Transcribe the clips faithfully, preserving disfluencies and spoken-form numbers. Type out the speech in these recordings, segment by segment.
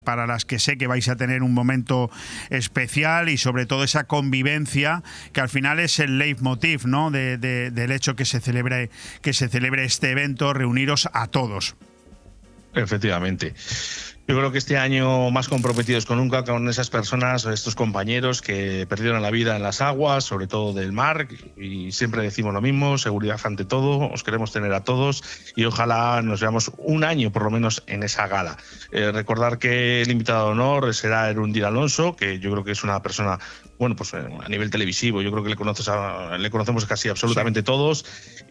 para las que sé que vais a tener un momento especial y sobre todo esa convivencia que al final es el leitmotiv, ¿no? de, de, del hecho que se celebre que se celebre este evento, reuniros a todos. Efectivamente. Yo creo que este año más comprometidos con nunca con esas personas, estos compañeros que perdieron la vida en las aguas, sobre todo del mar, y siempre decimos lo mismo, seguridad ante todo, os queremos tener a todos y ojalá nos veamos un año por lo menos en esa gala. Eh, recordar que el invitado de honor será Erundina Alonso, que yo creo que es una persona, bueno, pues a nivel televisivo, yo creo que le, conoces a, le conocemos casi absolutamente sí. todos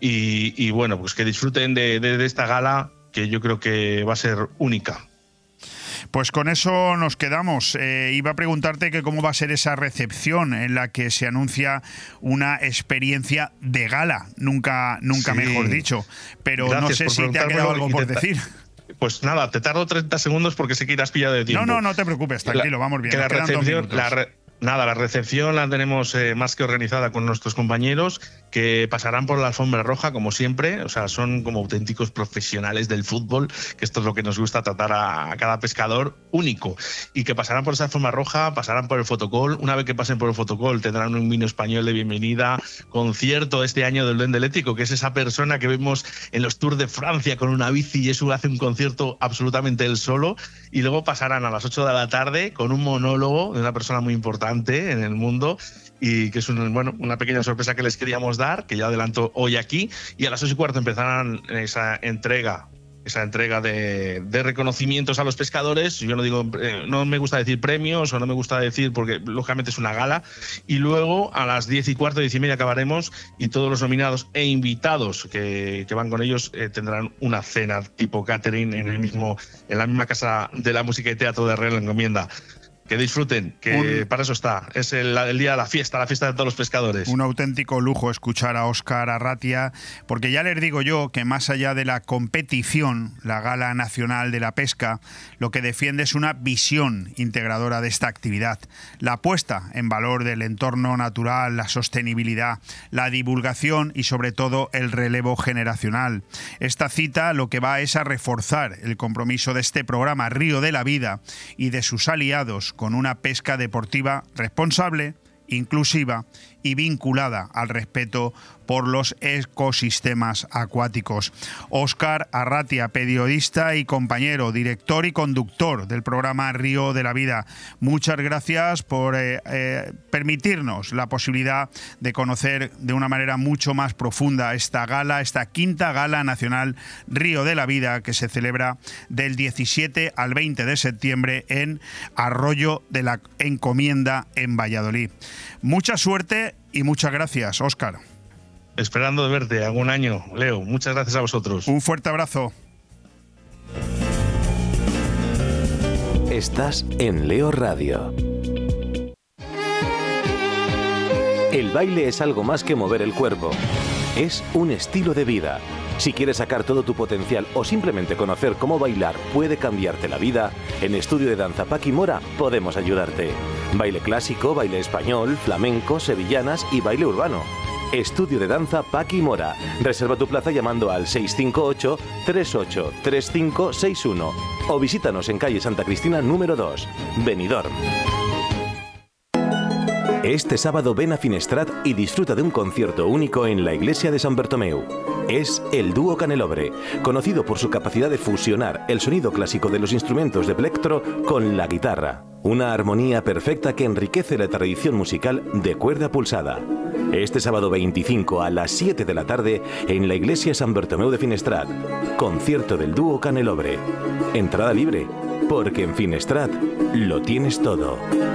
y, y bueno, pues que disfruten de, de, de esta gala que yo creo que va a ser única. Pues con eso nos quedamos. Eh, iba a preguntarte que cómo va a ser esa recepción en la que se anuncia una experiencia de gala, nunca, nunca sí. mejor dicho. Pero Gracias no sé si te ha quedado algo por decir. Pues nada, te tardo treinta segundos porque sé que irás pillado de tiempo. No, no, no te preocupes, tranquilo, la, vamos bien. Que la recepción, la re Nada, la recepción la tenemos eh, más que organizada con nuestros compañeros que pasarán por la alfombra roja como siempre, o sea, son como auténticos profesionales del fútbol, que esto es lo que nos gusta tratar a, a cada pescador único, y que pasarán por esa alfombra roja, pasarán por el fotocall, una vez que pasen por el fotocall tendrán un vino español de bienvenida, concierto este año del Duende Eléctrico, que es esa persona que vemos en los Tours de Francia con una bici y eso hace un concierto absolutamente él solo, y luego pasarán a las ocho de la tarde con un monólogo de una persona muy importante en el mundo y que es un, bueno, una pequeña sorpresa que les queríamos dar, que ya adelanto hoy aquí, y a las ocho y cuarto empezarán esa entrega esa entrega de, de reconocimientos a los pescadores. Yo no digo, eh, no me gusta decir premios o no me gusta decir porque lógicamente es una gala, y luego a las diez y cuarto, diez y media acabaremos y todos los nominados e invitados que, que van con ellos eh, tendrán una cena tipo catering en el mismo en la misma casa de la música y teatro de Real Encomienda. Que disfruten, que un, para eso está. Es el, el día de la fiesta, la fiesta de todos los pescadores. Un auténtico lujo escuchar a Óscar Arratia, porque ya les digo yo que más allá de la competición, la Gala Nacional de la Pesca, lo que defiende es una visión integradora de esta actividad. La puesta en valor del entorno natural, la sostenibilidad, la divulgación y sobre todo el relevo generacional. Esta cita lo que va es a reforzar el compromiso de este programa Río de la Vida y de sus aliados con una pesca deportiva responsable, inclusiva y vinculada al respeto por los ecosistemas acuáticos. Óscar Arratia, periodista y compañero, director y conductor del programa Río de la Vida. Muchas gracias por eh, eh, permitirnos la posibilidad de conocer de una manera mucho más profunda esta gala, esta quinta Gala Nacional Río de la Vida, que se celebra del diecisiete al veinte de septiembre en Arroyo de la Encomienda, en Valladolid. Mucha suerte y muchas gracias, Óscar. Esperando de verte algún año, Leo. Muchas gracias a vosotros. Un fuerte abrazo. Estás en Leo Radio. El baile es algo más que mover el cuerpo. Es un estilo de vida. Si quieres sacar todo tu potencial o simplemente conocer cómo bailar puede cambiarte la vida, en Estudio de Danza Paqui Mora podemos ayudarte. Baile clásico, baile español, flamenco, sevillanas y baile urbano. Estudio de Danza Paqui Mora. Reserva tu plaza llamando al seis cinco ocho, tres ocho tres cinco seis uno o visítanos en calle Santa Cristina número dos, Benidorm. Este sábado ven a Finestrat y disfruta de un concierto único en la iglesia de San Bertomeu. Es el Dúo Canelobre, conocido por su capacidad de fusionar el sonido clásico de los instrumentos de plectro con la guitarra. Una armonía perfecta que enriquece la tradición musical de cuerda pulsada. Este sábado veinticinco a las siete de la tarde en la iglesia San Bertomeu de Finestrat. Concierto del Dúo Canelobre. Entrada libre, porque en Finestrat lo tienes todo.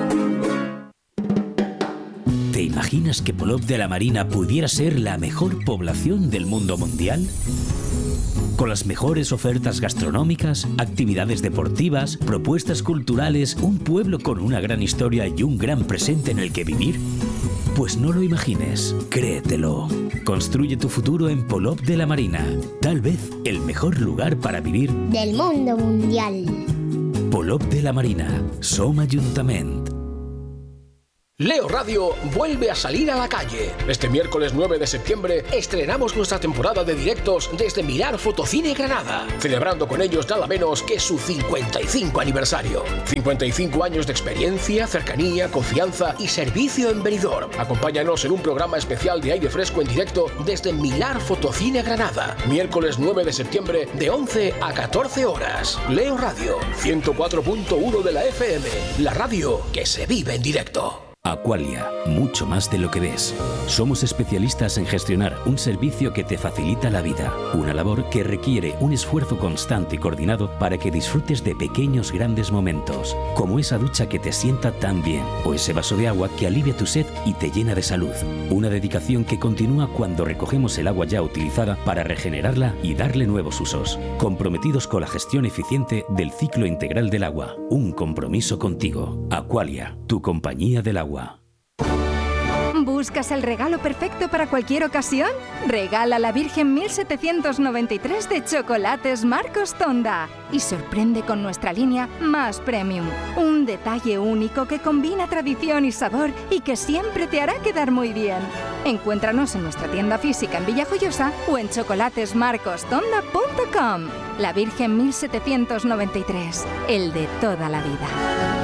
¿Te imaginas que Polop de la Marina pudiera ser la mejor población del mundo mundial? Con las mejores ofertas gastronómicas, actividades deportivas, propuestas culturales, un pueblo con una gran historia y un gran presente en el que vivir. Pues no lo imagines, créetelo. Construye tu futuro en Polop de la Marina. Tal vez el mejor lugar para vivir del mundo mundial. Polop de la Marina, Som Ajuntament. Leo Radio vuelve a salir a la calle. Este miércoles nueve de septiembre estrenamos nuestra temporada de directos desde Mirar Fotocine Granada, celebrando con ellos nada menos que su cincuenta y cinco aniversario. cincuenta y cinco años de experiencia, cercanía, confianza y servicio en Benidorm. Acompáñanos en un programa especial de aire fresco en directo desde Mirar Fotocine Granada, miércoles nueve de septiembre de once a catorce horas. Leo Radio, ciento cuatro punto uno de la F M, la radio que se vive en directo. Aqualia, mucho más de lo que ves. Somos especialistas en gestionar un servicio que te facilita la vida, una labor que requiere un esfuerzo constante y coordinado para que disfrutes de pequeños grandes momentos, como esa ducha que te sienta tan bien, o ese vaso de agua que alivia tu sed y te llena de salud. Una dedicación que continúa cuando recogemos el agua ya utilizada para regenerarla y darle nuevos usos. Comprometidos con la gestión eficiente del ciclo integral del agua. Un compromiso contigo. Aqualia, tu compañía del agua. ¿Buscas el regalo perfecto para cualquier ocasión? Regala la Virgen mil setecientos noventa y tres de Chocolates Marcos Tonda y sorprende con nuestra línea más premium. Un detalle único que combina tradición y sabor y que siempre te hará quedar muy bien. Encuéntranos en nuestra tienda física en Villajoyosa o en chocolates marcos tonda punto com. La Virgen mil setecientos noventa y tres, el de toda la vida.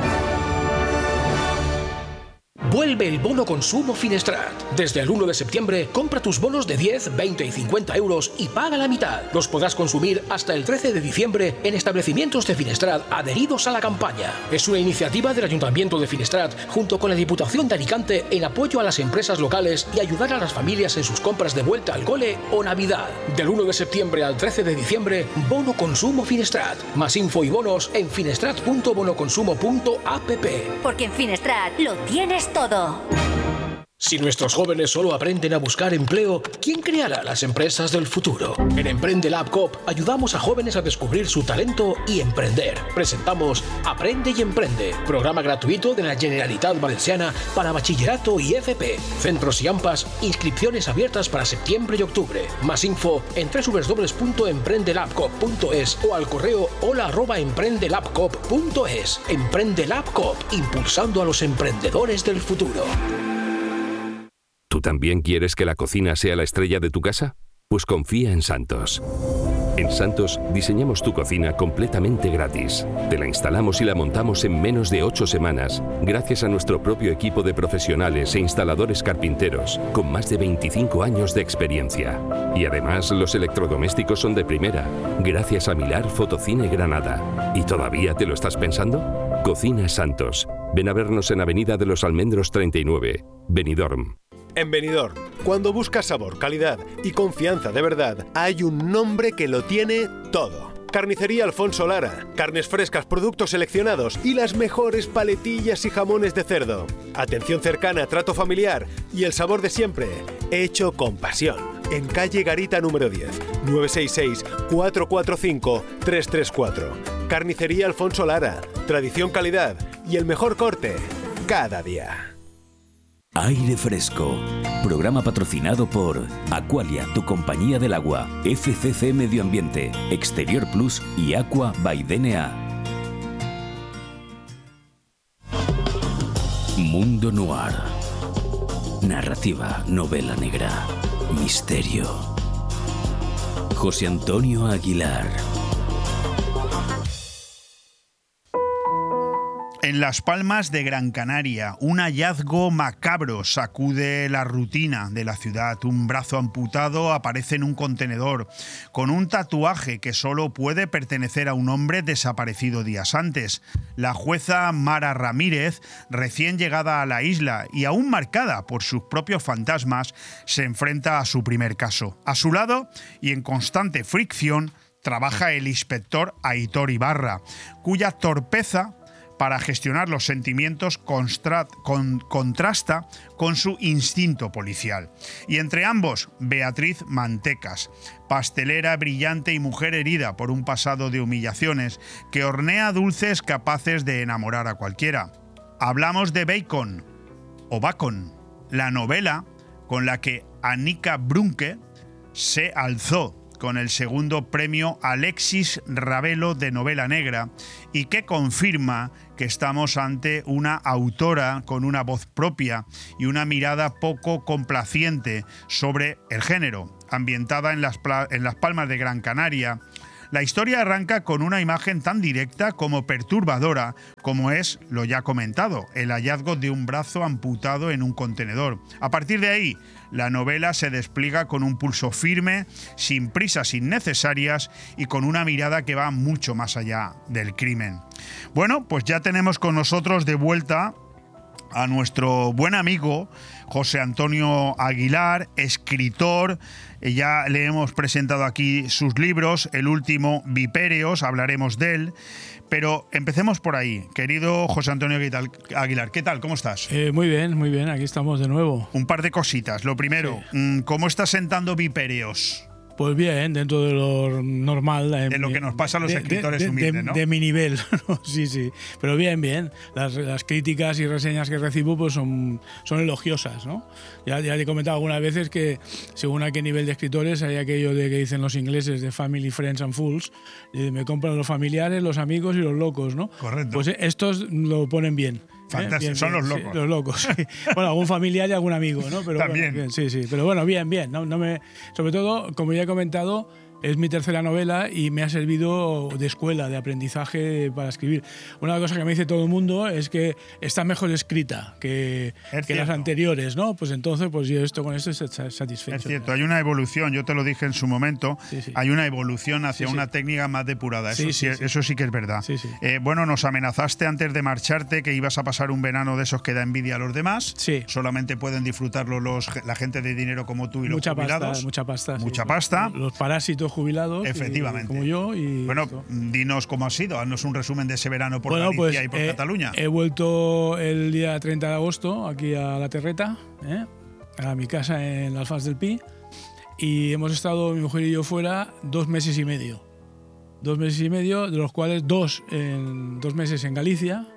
Vuelve el bono consumo Finestrat. Desde el uno de septiembre, compra tus bonos de diez, veinte y cincuenta euros y paga la mitad. Los podrás consumir hasta el trece de diciembre en establecimientos de Finestrat adheridos a la campaña. Es una iniciativa del Ayuntamiento de Finestrat junto con la Diputación de Alicante en apoyo a las empresas locales y ayudar a las familias en sus compras de vuelta al cole o Navidad. Del uno de septiembre al trece de diciembre, bono consumo Finestrat. Más info y bonos en finestrat punto bonoconsumo punto app. Porque en Finestrat lo tienes todo. Si nuestros jóvenes solo aprenden a buscar empleo, ¿quién creará las empresas del futuro? En Emprende Lab Coop ayudamos a jóvenes a descubrir su talento y emprender. Presentamos Aprende y Emprende, programa gratuito de la Generalitat Valenciana para bachillerato y F P. Centros y AMPAs, inscripciones abiertas para septiembre y octubre. Más info en doble u doble u doble u punto emprende lab coop punto es o al correo hola arroba emprende lab coop punto es. Emprende Lab Coop, impulsando a los emprendedores del futuro. ¿Tú también quieres que la cocina sea la estrella de tu casa? Pues confía en Santos. En Santos diseñamos tu cocina completamente gratis. Te la instalamos y la montamos en menos de ocho semanas, gracias a nuestro propio equipo de profesionales e instaladores carpinteros, con más de veinticinco años de experiencia. Y además los electrodomésticos son de primera, gracias a Mirar Fotocine Granada. ¿Y todavía te lo estás pensando? Cocina Santos. Ven a vernos en Avenida de los Almendros treinta y nueve, Benidorm. En Benidorm, cuando buscas sabor, calidad y confianza de verdad, hay un nombre que lo tiene todo. Carnicería Alfonso Lara. Carnes frescas, productos seleccionados y las mejores paletillas y jamones de cerdo. Atención cercana, trato familiar y el sabor de siempre, hecho con pasión. En calle Garita número diez, nueve seis seis, cuatro cuatro cinco, tres tres cuatro. Carnicería Alfonso Lara. Tradición, calidad y el mejor corte cada día. Aire Fresco, programa patrocinado por Aqualia, tu compañía del agua, F C C Medio Ambiente, Exterior Plus y Aqua by D N A. Mundo Noir. Narrativa, novela negra, misterio. José Antonio Aguilar. En Las Palmas de Gran Canaria, un hallazgo macabro sacude la rutina de la ciudad. Un brazo amputado aparece en un contenedor con un tatuaje que solo puede pertenecer a un hombre desaparecido días antes. La jueza Mara Ramírez, recién llegada a la isla y aún marcada por sus propios fantasmas, se enfrenta a su primer caso. A su lado, y en constante fricción, trabaja el inspector Aitor Ibarra, cuya torpeza para gestionar los sentimientos constra- con, contrasta con su instinto policial. Y entre ambos, Beatriz Mantecas, pastelera brillante y mujer herida por un pasado de humillaciones, que hornea dulces capaces de enamorar a cualquiera. Hablamos de Bacon, o Bacon, la novela con la que Annika Brunke se alzó con el segundo premio Alexis Ravelo de novela negra y que confirma que estamos ante una autora con una voz propia y una mirada poco complaciente sobre el género, ambientada en las, en las Palmas de Gran Canaria. La historia arranca con una imagen tan directa como perturbadora, como es lo ya comentado, el hallazgo de un brazo amputado en un contenedor. A partir de ahí, la novela se despliega con un pulso firme, sin prisas innecesarias y con una mirada que va mucho más allá del crimen. Bueno, pues ya tenemos con nosotros de vuelta a nuestro buen amigo José Antonio Aguilar, escritor. Ya le hemos presentado aquí sus libros, el último Vipéreos, hablaremos de él. Pero empecemos por ahí. Querido José Antonio Aguilar, ¿qué tal? ¿Cómo estás? Eh, muy bien, muy bien, aquí estamos de nuevo. Un par de cositas. Lo primero, sí. ¿Cómo está sentando Vipéreos? Pues bien, dentro de lo normal. De eh, lo que nos pasa a los de, escritores de, de, humildes, de, ¿no? De mi nivel, sí, sí. Pero bien, bien. Las, las críticas y reseñas que recibo pues son, son elogiosas, ¿no? Ya, ya te he comentado algunas veces que según a qué nivel de escritores hay aquello de que dicen los ingleses de family, friends and fools. Me compran los familiares, los amigos y los locos, ¿no? Correcto. Pues estos lo ponen bien. Fantástico, bien, son bien, los locos. Sí, los locos, sí. Bueno, algún familiar y algún amigo, ¿no? Pero también. Bueno, bien, sí, sí. Pero bueno, bien, bien. No, no me, sobre todo, como ya he comentado, es mi tercera novela y me ha servido de escuela, de aprendizaje para escribir. Una cosa que me dice todo el mundo es que está mejor escrita que, que las anteriores, ¿no? Pues entonces, pues yo esto con esto estoy satisfecho. Es cierto, hay una evolución, yo te lo dije en su momento, sí, sí. Hay una evolución hacia sí, una sí. técnica más depurada, eso sí, sí, sí, sí. eso sí que es verdad. Sí, sí. Eh, bueno, nos amenazaste antes de marcharte que ibas a pasar un verano de esos que da envidia a los demás. Sí. Solamente pueden disfrutarlo los, la gente de dinero como tú y mucha los jubilados. Pasta, mucha pasta. Mucha sí. pasta. Los parásitos jubilados. Efectivamente. Y, como yo. Y bueno, esto. Dinos cómo ha sido, haznos un resumen de ese verano por bueno, Galicia pues, y por eh, Cataluña. He vuelto el día treinta de agosto aquí a La Terreta, ¿eh? a mi casa en la Alfaz del Pi, y hemos estado mi mujer y yo fuera dos meses y medio. Dos meses y medio, de los cuales dos, en, dos meses en Galicia,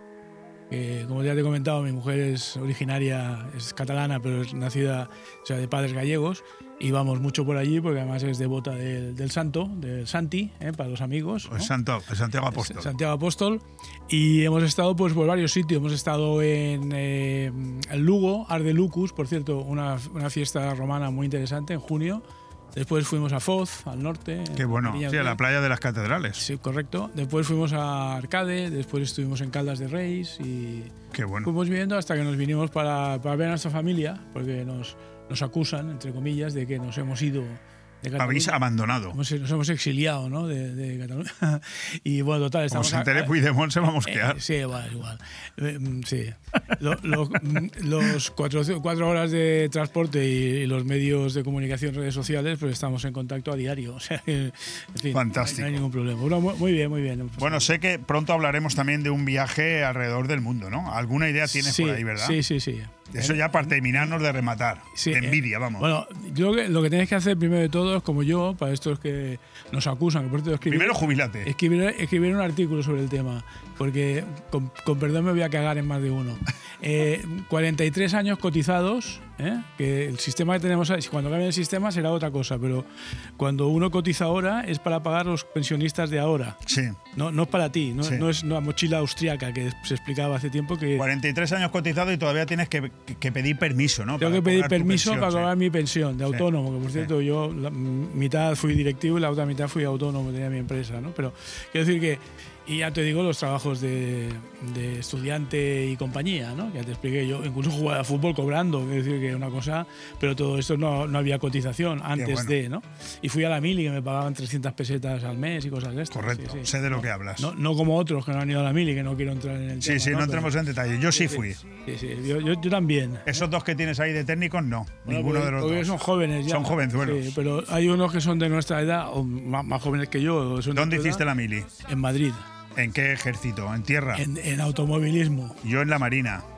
que como ya te he comentado, mi mujer es originaria, es catalana, pero es nacida, o sea, de padres gallegos, y vamos mucho por allí porque además es devota del, del santo, del Santi, ¿eh? Para los amigos, ¿no? El santo, el Santiago Apóstol. Santiago Apóstol. Y hemos estado pues por varios sitios. Hemos estado en eh, el Lugo, Arde Lucus, por cierto, una, una fiesta romana muy interesante en junio. Después fuimos a Foz, al norte. Qué bueno, sí, a la playa de las catedrales. Sí, correcto. Después fuimos a Arcade, después estuvimos en Caldas de Reis y Qué bueno. fuimos viviendo hasta que nos vinimos para, para ver a nuestra familia, porque nos, nos acusan, entre comillas, de que nos hemos ido de Cataluña. Habéis abandonado. Nos, nos hemos exiliado, ¿no? de, de Cataluña. Y bueno, total, estamos... Como se entere Puigdemont se va a mosquear. Eh, sí, igual, igual. Eh, sí. Lo, lo, los cuatro, cuatro horas de transporte y, y los medios de comunicación, redes sociales, pues estamos en contacto a diario. O sea, en fin, fantástico. No hay, no hay ningún problema. Bueno, muy, muy bien, muy bien. Bueno, sé que pronto hablaremos también de un viaje alrededor del mundo, ¿no? ¿Alguna idea tienes sí, por ahí, verdad? Sí, sí, sí. Eso ya para terminarnos de rematar, sí, de envidia, eh, vamos. Bueno, yo que, lo que tenéis que hacer primero de todo es como yo, para estos que nos acusan, que por cierto escribir, primero jubilate. Escribir, escribir un artículo sobre el tema, porque con, con perdón me voy a cagar en más de uno. Eh, cuarenta y tres años cotizados, ¿eh? Que el sistema que tenemos, cuando cambie el sistema será otra cosa, pero cuando uno cotiza ahora es para pagar los pensionistas de ahora. Sí. No, no es para ti, no, sí. no es una mochila austriaca que se explicaba hace tiempo que... cuarenta y tres años cotizados y todavía tienes que, que, que pedir permiso, ¿no? Tengo para que pedir permiso pensión, para cobrar sí. mi pensión de autónomo, sí. que por cierto sí. yo la mitad fui directivo y la otra mitad fui autónomo, tenía mi empresa, ¿no? Pero quiero decir que, y ya te digo, los trabajos de, de estudiante y compañía, ¿no? Ya te expliqué, yo incluso jugaba a fútbol cobrando, quiero decir que una cosa, pero todo esto no, no había cotización antes bueno. de, ¿no? Y fui a la Mili que me pagaban trescientas pesetas al mes y cosas de estas. Correcto, sí, sí. sé de lo que hablas. No, no como otros que no han ido a la Mili, que no quiero entrar en el sí, tema. Sí, sí, no, no entremos en detalle. Yo sí, sí fui. Sí, sí, yo, yo, yo también. Esos dos que tienes ahí de técnicos, no. Bueno, ninguno porque, de los porque dos. son jóvenes ya. Son jovenzuelos. Sí, pero hay unos que son de nuestra edad, o más, más jóvenes que yo. Son ¿Dónde de hiciste edad, la mili? En Madrid. ¿En qué ejército? ¿En tierra? En, en automovilismo. Yo en la Marina.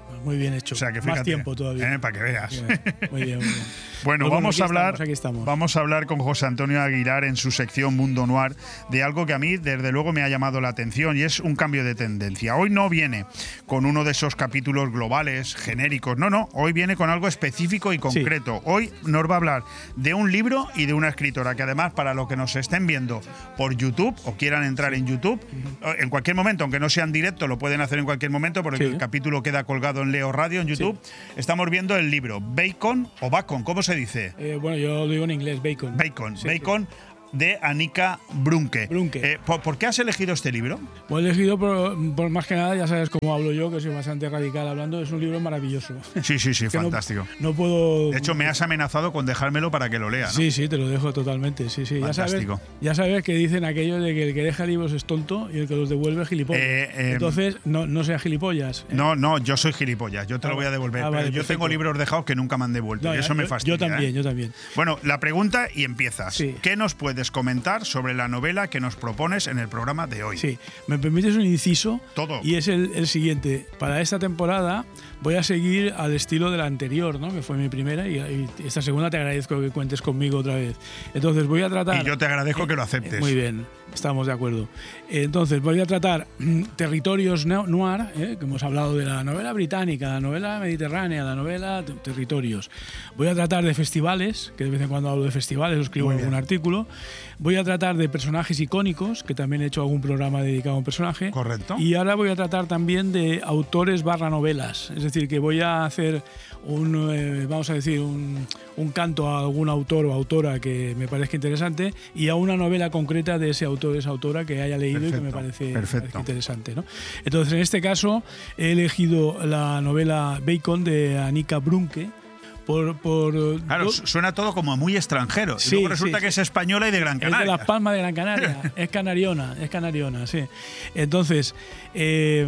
Muy bien hecho. O sea, que fíjate, más tiempo todavía. Eh, para que veas. Muy bien, muy bien. Muy bien. Bueno, Pues vamos aquí a hablar, estamos, aquí estamos. vamos a hablar con José Antonio Aguilar en su sección Mundo Noir de algo que a mí desde luego me ha llamado la atención y es un cambio de tendencia. Hoy no viene con uno de esos capítulos globales, genéricos, no, no, hoy viene con algo específico y concreto. Sí. Hoy nos va a hablar de un libro y de una escritora que además para los que nos estén viendo por YouTube o quieran entrar en YouTube, en cualquier momento, aunque no sea en directo, lo pueden hacer en cualquier momento porque sí. el capítulo queda colgado en Leo Radio en YouTube. Sí. Estamos viendo el libro Bacon o Bacon, ¿cómo se dice? Eh, bueno, yo lo digo en inglés, Bacon. Bacon, sí, Bacon. Sí. De Annika Brunke. Brunke. Eh, ¿por, ¿Por qué has elegido este libro? Pues he elegido por, por más que nada, ya sabes cómo hablo yo, que soy bastante radical hablando, es un libro maravilloso. Sí, sí, sí, fantástico. No, no puedo... De hecho, me has amenazado con dejármelo para que lo lea, ¿no? Sí, sí, te lo dejo totalmente, sí, sí. Fantástico. Ya sabes, ya sabes que dicen aquello de que el que deja libros es tonto y el que los devuelve es gilipollas. Eh, eh, Entonces, no, no seas gilipollas. ¿eh? No, no, yo soy gilipollas, yo te ah, lo voy a devolver. Ah, vale, pero yo perfecto. Tengo libros dejados que nunca me han devuelto no, y eso yo, me fastidia. Yo también, ¿eh? yo también. Bueno, la pregunta y empiezas. Sí. ¿Qué nos puedes comentar sobre sobre la novela que nos propones en el programa de hoy? Sí, me permites un inciso. Todo. Y es el, el siguiente. Para esta temporada voy a seguir al estilo de la anterior, ¿no? Que fue mi primera, y, y esta segunda te agradezco que cuentes conmigo otra vez. Entonces voy a tratar... Y yo te agradezco eh, que lo aceptes. Eh, muy bien, estamos de acuerdo. Entonces voy a tratar mm, territorios noir, ¿eh? Que hemos hablado de la novela británica, la novela mediterránea, la novela territorios. Voy a tratar de festivales, que de vez en cuando hablo de festivales, o escribo algún artículo. Voy a tratar de personajes icónicos, que también he hecho algún programa dedicado a un personaje. Correcto. Y ahora voy a tratar también de autores barra novelas. Es decir, que voy a hacer un, eh, vamos a decir, un, un canto a algún autor o autora que me parezca interesante y a una novela concreta de ese autor o esa autora que haya leído perfecto, y que me parece, me parece interesante, ¿no? Entonces, en este caso, he elegido la novela Bacon de Annika Brunke. Por, por, claro, do... suena todo como muy extranjero. Sí, y luego resulta sí, que es española y de Gran Canaria. Es de Las Palmas de Gran Canaria. Es canariona, es canariona, sí. Entonces, eh,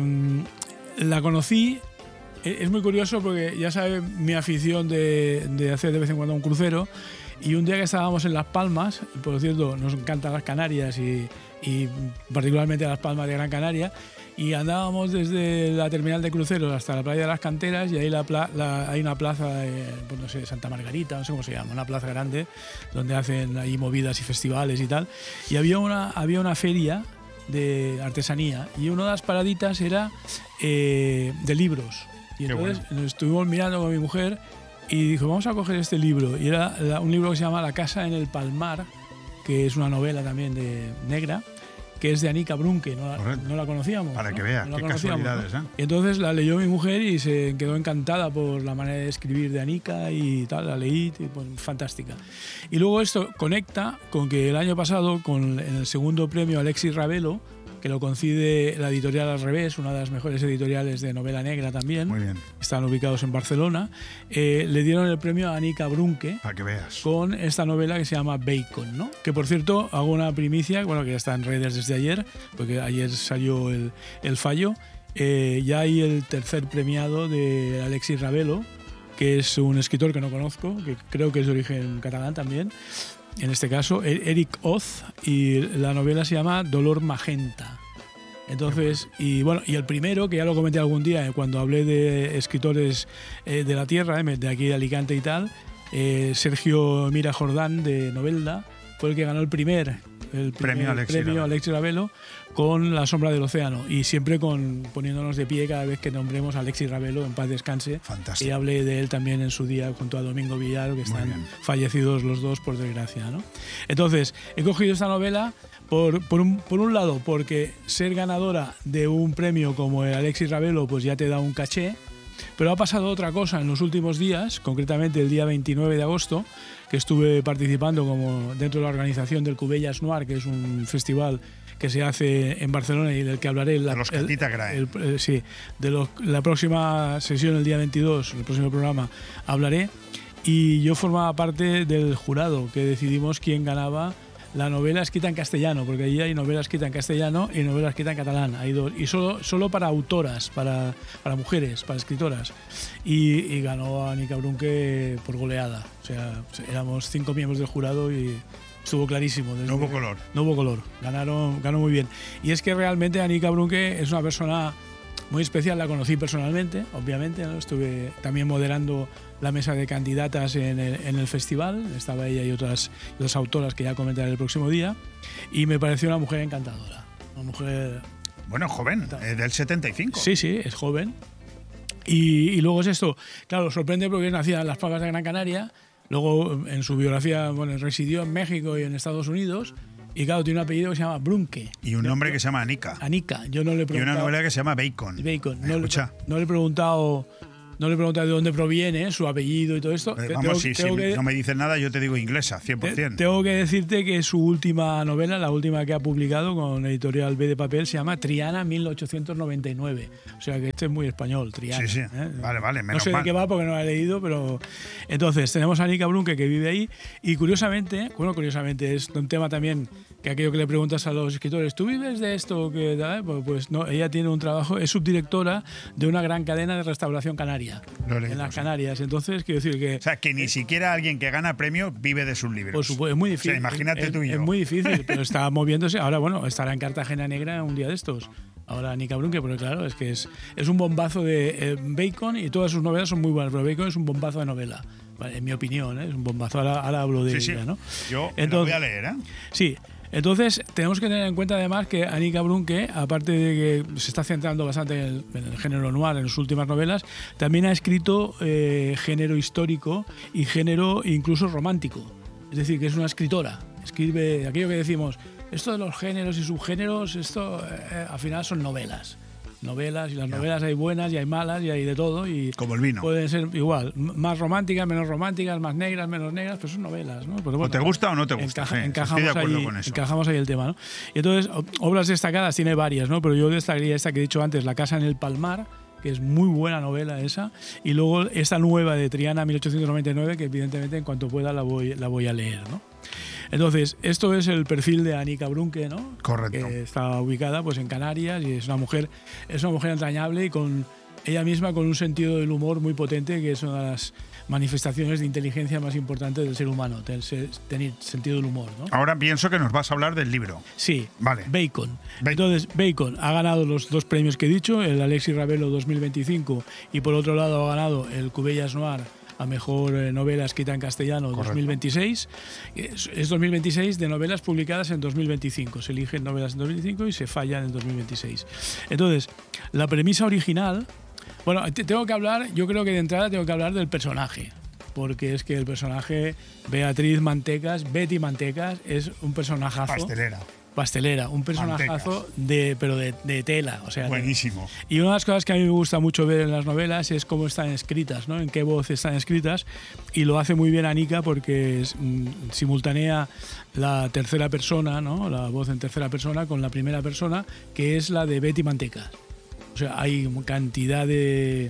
la conocí. Es muy curioso porque ya sabes mi afición de, de hacer de vez en cuando un crucero. Y un día que estábamos en Las Palmas, por cierto, nos encantan las Canarias y, y particularmente Las Palmas de Gran Canaria. Y andábamos desde la terminal de cruceros hasta la playa de las Canteras y ahí la pla la, hay una plaza, eh, pues no sé, Santa Margarita, no sé cómo se llama, una plaza grande donde hacen ahí movidas y festivales y tal. Y había una, había una feria de artesanía y una de las paraditas era eh, de libros. Y entonces bueno. nos estuvimos mirando con mi mujer y dijo, vamos a coger este libro. Y era la, un libro que se llama La casa en el Palmar, que es una novela también de negra, que es de Annika Brunke, no la, no la conocíamos. Para ¿no? que veas, no qué casualidades. ¿no? ¿eh? Y entonces la leyó mi mujer y se quedó encantada por la manera de escribir de Annika y tal, la leí, y, pues, fantástica. Y luego esto conecta con que el año pasado, con en el segundo premio Alexis Ravelo, que lo concede la editorial Al Revés, una de las mejores editoriales de novela negra también. Muy bien. Están ubicados en Barcelona. Eh, le dieron el premio a Annika Brunke. Para que veas. Con esta novela que se llama Bacon, ¿no? Que por cierto, hago una primicia, bueno, que ya está en redes desde ayer, porque ayer salió el, el fallo. Eh, ya hay el tercer premiado de Alexis Ravelo, que es un escritor que no conozco, que creo que es de origen catalán también. En este caso, Eric Oz, y la novela se llama Dolor Magenta. Entonces, y bueno, y el primero, que ya lo comenté algún día cuando hablé de escritores eh, de la tierra, de aquí de Alicante y tal, eh, Sergio Mira Jordán de Novelda fue el que ganó el primer, el primer premio Alexis premio Alexis Ravelo con La sombra del océano, y siempre con poniéndonos de pie cada vez que nombremos a Alexis Ravelo, en paz descanse. Fantástico. Y hablé de él también en su día junto a Domingo Villar, que están fallecidos los dos por desgracia, ¿no? Entonces, he cogido esta novela por, por, un, por un lado porque ser ganadora de un premio como el Alexis Ravelo pues ya te da un caché, pero ha pasado otra cosa en los últimos días, concretamente el día veintinueve de agosto, que estuve participando como dentro de la organización del Cubellas Noir, que es un festival que se hace en Barcelona y del que hablaré la, los el, el, el, sí, de los, la próxima sesión, el día veintidós, el próximo programa, hablaré. Y yo formaba parte del jurado que decidimos quién ganaba la novela escrita en castellano, porque allí hay novela escrita en castellano y novela escrita en catalán. Hay dos, y solo, solo para autoras, para, para mujeres, para escritoras. Y, y ganó a Annika Brunke por goleada. O sea, éramos cinco miembros del jurado y estuvo clarísimo. No hubo color. No hubo color. Ganaron, ganó muy bien. Y es que realmente Annika Brunke es una persona muy especial. La conocí personalmente, obviamente, ¿no? Estuve también moderando la mesa de candidatas en el, en el festival. Estaba ella y otras dos autoras que ya comentaré el próximo día. Y me pareció una mujer encantadora. Una mujer... Bueno, joven, eh, del setenta y cinco. Sí, sí, es joven. Y, y luego es esto, claro, sorprende porque es nacida en Las Palmas de Gran Canaria. Luego en su biografía, bueno, residió en México y en Estados Unidos. Y claro, tiene un apellido que se llama Brunke. Y un nombre que se llama Anika. Anika. Yo no le he preguntado. Y una novela que se llama Bacon. Bacon. No, Escucha. Le, no le he preguntado... No le he preguntado de dónde proviene, su apellido y todo esto. Eh, Tengo, vamos, si, si que, no me dices nada, yo te digo inglesa, cien por ciento. Te, tengo que decirte que su última novela, la última que ha publicado con editorial B de Papel, se llama Triana mil ochocientos noventa y nueve. O sea que este es muy español, Triana. Sí, sí. ¿eh? Vale, vale, menos No sé mal. de qué va porque no la he leído, pero... Entonces, tenemos a Anika Brunke que vive ahí y curiosamente, bueno, curiosamente, es un tema también que aquello que le preguntas a los escritores, ¿tú vives de esto? Que, eh? pues, pues no, ella tiene un trabajo, es subdirectora de una gran cadena de restauración canaria. Lo leí, en las sí. Canarias. Entonces, quiero decir que... O sea, que ni siquiera alguien que gana premio vive de sus libros. Por supuesto, es muy difícil. O sea, imagínate es, tú y yo. Es muy difícil, pero está moviéndose. Ahora, bueno, estará en Cartagena Negra un día de estos. Ahora Anika Brunke, pero claro, es que es, es un bombazo de eh, Bacon y todas sus novelas son muy buenas, pero Bacon es un bombazo de novela. Vale, en mi opinión, ¿eh? Es un bombazo. Ahora, ahora hablo de sí, ella, sí. ¿no? Yo Entonces, lo voy a leer, ¿eh? Sí. Entonces, tenemos que tener en cuenta además que Anika Brunke, aparte de que se está centrando bastante en el, en el género noir en sus últimas novelas, también ha escrito eh, género histórico y género incluso romántico. Es decir, que es una escritora. Escribe aquello que decimos, esto de los géneros y subgéneros, esto eh, al final son novelas. Novelas, y las Ya. novelas hay buenas y hay malas y hay de todo. Y Como el vino. pueden ser igual, m- más románticas, menos románticas, más negras, menos negras, pero son novelas, ¿no? Pero O te gusta o no te gusta. encaja- sí, encajamos, estoy de acuerdo ahí, con eso. encajamos ahí el tema, ¿no? Y entonces, o- obras destacadas tiene varias, ¿no? Pero yo destacaría esta que he dicho antes, La casa en el Palmar, que es muy buena novela esa, y luego esta nueva de Triana mil ochocientos noventa y nueve, que evidentemente en cuanto pueda la voy, la voy a leer, ¿no? Entonces, esto es el perfil de Anika Brunke, ¿no? Correcto. Que está ubicada pues en Canarias y es una mujer, es una mujer entrañable y con ella misma con un sentido del humor muy potente, que es una de las manifestaciones de inteligencia más importantes del ser humano, tener, tener sentido del humor, ¿no? Ahora pienso que nos vas a hablar del libro. Sí, Vale. Bacon. Bacon. Entonces, Bacon ha ganado los dos premios que he dicho, el Alexis Ravelo dos mil veinticinco y por otro lado ha ganado el Cubellas Noir a mejor eh, novela escrita en castellano Correcto. dos mil veintiséis. Es, es dos mil veintiséis de novelas publicadas en dos mil veinticinco. Se eligen novelas en dos mil veinticinco y se fallan en dos mil veintiséis. Entonces, la premisa original... Bueno, te- tengo que hablar, yo creo que de entrada tengo que hablar del personaje. Porque es que el personaje Beatriz Mantecas, Betty Mantecas, es un personajazo. Pastelera. Pastelera, un personajazo de, pero de, de tela. O sea, Buenísimo. y una de las cosas que a mí me gusta mucho ver en las novelas es cómo están escritas, ¿no? En qué voz están escritas. Y lo hace muy bien Anika porque es, mm, simultanea la tercera persona, ¿no? La voz en tercera persona con la primera persona, que es la de Betty Mantecas. O sea, hay cantidad de...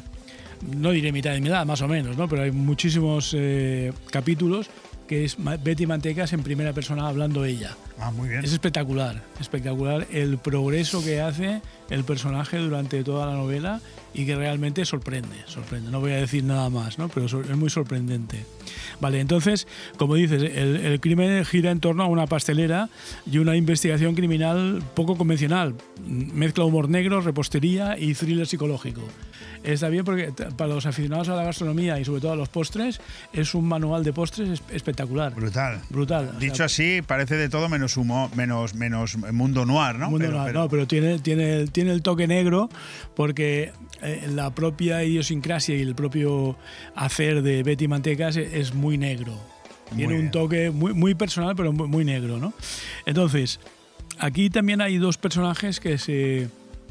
No diré mitad de mitad, más o menos, ¿no? Pero hay muchísimos eh, capítulos que es Ma- Betty Mantecas en primera persona hablando ella. Ah, muy bien. Es espectacular, espectacular el progreso que hace el personaje durante toda la novela y que realmente sorprende, sorprende. No voy a decir nada más, ¿no? Pero es muy sorprendente. Vale, entonces, como dices, el, el crimen gira en torno a una pastelera y una investigación criminal poco convencional. Mezcla humor negro, repostería y thriller psicológico. Está bien porque t- para los aficionados a la gastronomía y sobre todo a los postres, es un manual de postres es- espectacular. Brutal. Brutal. O Dicho sea, así, parece de todo menos humo, menos, menos mundo noir, ¿no? Mundo Pero- noir, pero- no, pero tiene, tiene, tiene el toque negro porque eh, la propia idiosincrasia y el propio hacer de Betty Mantecas es, es muy negro. Muy Tiene un bien. toque muy, muy personal, pero muy, muy negro, ¿no? Entonces, aquí también hay dos personajes que se,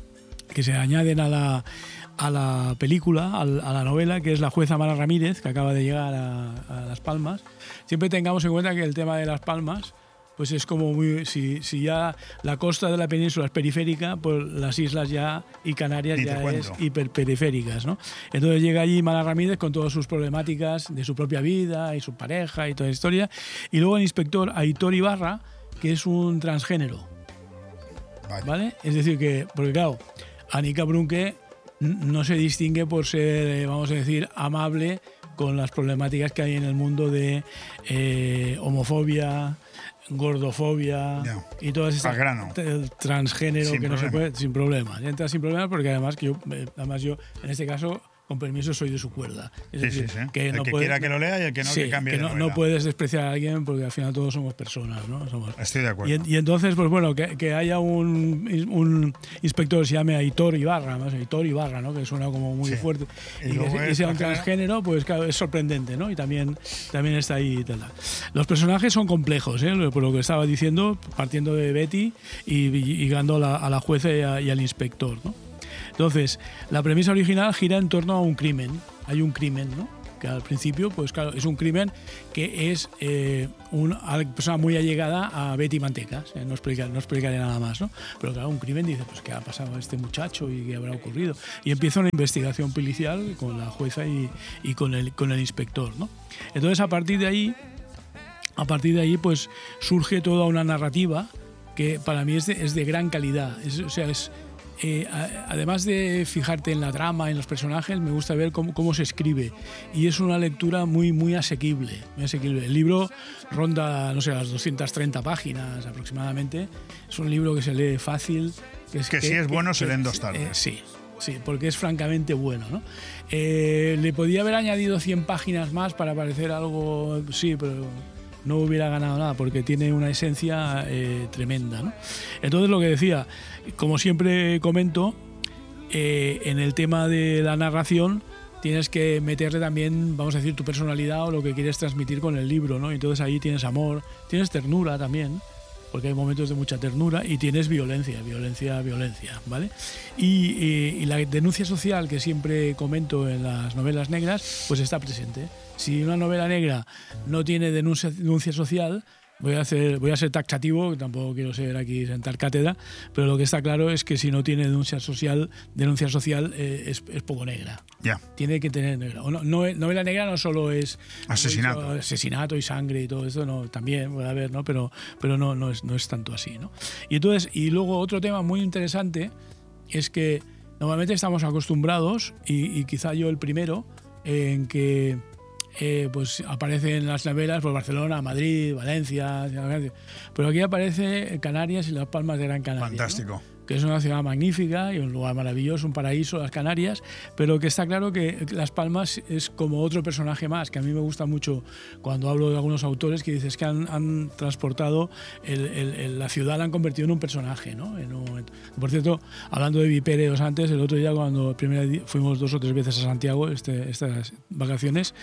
que se añaden a la, a la película, al- a la novela, que es la jueza Mara Ramírez, que acaba de llegar a, a Las Palmas. Siempre tengamos en cuenta que el tema de Las Palmas pues es como muy... Si, si ya la costa de la península es periférica, pues las islas ya y Canarias Ni te ya es cuento. hiperperiféricas, ¿no? Entonces llega allí Mara Ramírez con todas sus problemáticas de su propia vida y su pareja y toda la historia. Y luego el inspector Aitor Ibarra, que es un transgénero. Vaya. ¿Vale? Es decir, que, porque claro, Anika Brunke n- no se distingue por ser, eh, vamos a decir, amable con las problemáticas que hay en el mundo de eh, homofobia, gordofobia Ya. y todas estas grano. t- transgénero Sin que no se problema. puede sin problemas. Entra sin problemas porque además que yo eh, además yo en este caso con permiso soy de su cuerda. Es Sí, decir, sí, sí. que El no que puede- quiera que lo lea y el que no, sí, que cambie que de no, no novela. puedes despreciar a alguien porque al final todos somos personas, ¿no? Somos- Estoy de acuerdo. y, y entonces, pues bueno, que, que haya un, un inspector que se llame Aitor Ibarra, más Aitor Ibarra, ¿no? Que suena como muy Sí. fuerte, Y y, luego que, es y sea un transgénero. transgénero, pues claro, es sorprendente, ¿no? Y también, también está ahí y tal. Los personajes son complejos, ¿eh? Por lo que estaba diciendo, partiendo de Betty y, y llegando a la, a la jueza y, a- y al inspector, ¿no? Entonces, la premisa original gira en torno a un crimen. Hay un crimen, ¿no? Que al principio, pues claro, es un crimen que es eh, una persona muy allegada a Betty Mantecas. Eh, no, explica, no explicaré nada más, ¿no? Pero claro, un crimen dice, pues ¿qué ha pasado a este muchacho y qué habrá ocurrido? Y empieza una investigación policial con la jueza y, y con, el, con el inspector, ¿no? Entonces, a partir de ahí, a partir de ahí, pues surge toda una narrativa que para mí es de, es de gran calidad. Es, o sea, es eh, a- además de fijarte en la trama, en los personajes, me gusta ver cómo, cómo se escribe. Y es una lectura muy, muy asequible, muy asequible. El libro ronda, no sé, las doscientas treinta páginas aproximadamente. Es un libro que se lee fácil. Que si es bueno, se lee en dos tardes. Eh, sí, sí, porque es francamente bueno, ¿no? Eh, le podía haber añadido cien páginas más para parecer algo, sí, pero no hubiera ganado nada porque tiene una esencia eh, tremenda, ¿no? Entonces, lo que decía, como siempre comento, eh, en el tema de la narración tienes que meterle también, vamos a decir, tu personalidad o lo que quieres transmitir con el libro, ¿no? Entonces ahí tienes amor, tienes ternura también, porque hay momentos de mucha ternura, y tienes violencia, violencia, violencia, ¿vale? Y, y- y la denuncia social que siempre comento en las novelas negras, pues está presente. Si una novela negra no tiene denuncia, denuncia social, voy a, hacer, voy a ser taxativo, tampoco quiero ser aquí sentar cátedra, pero lo que está claro es que si no tiene denuncia social, denuncia social eh, es, es poco negra. Ya. Tiene que tener negra. O no, no- novela negra no solo es Asesinato. asesinato y sangre y todo eso, no, también puede haber, ¿no? Pero, pero no, no, es, no es tanto así, ¿no? Y entonces, y luego otro tema muy interesante es que normalmente estamos acostumbrados, y, y quizá yo el primero, en que eh, pues aparecen las novelas por Barcelona, Madrid, Valencia, pero aquí aparece Canarias y las Palmas de Gran Canaria, ¿no? Fantástico. Que es una ciudad magnífica y un lugar maravilloso, un paraíso, las Canarias, pero que está claro que Las Palmas es como otro personaje más, que a mí me gusta mucho cuando hablo de algunos autores que dices que han, han transportado el- el- el- la ciudad, la han convertido en un personaje, ¿no? En un momento. Por cierto, hablando de Vipéreos antes, el otro día cuando primera di- fuimos dos o tres veces a Santiago este, estas vacaciones,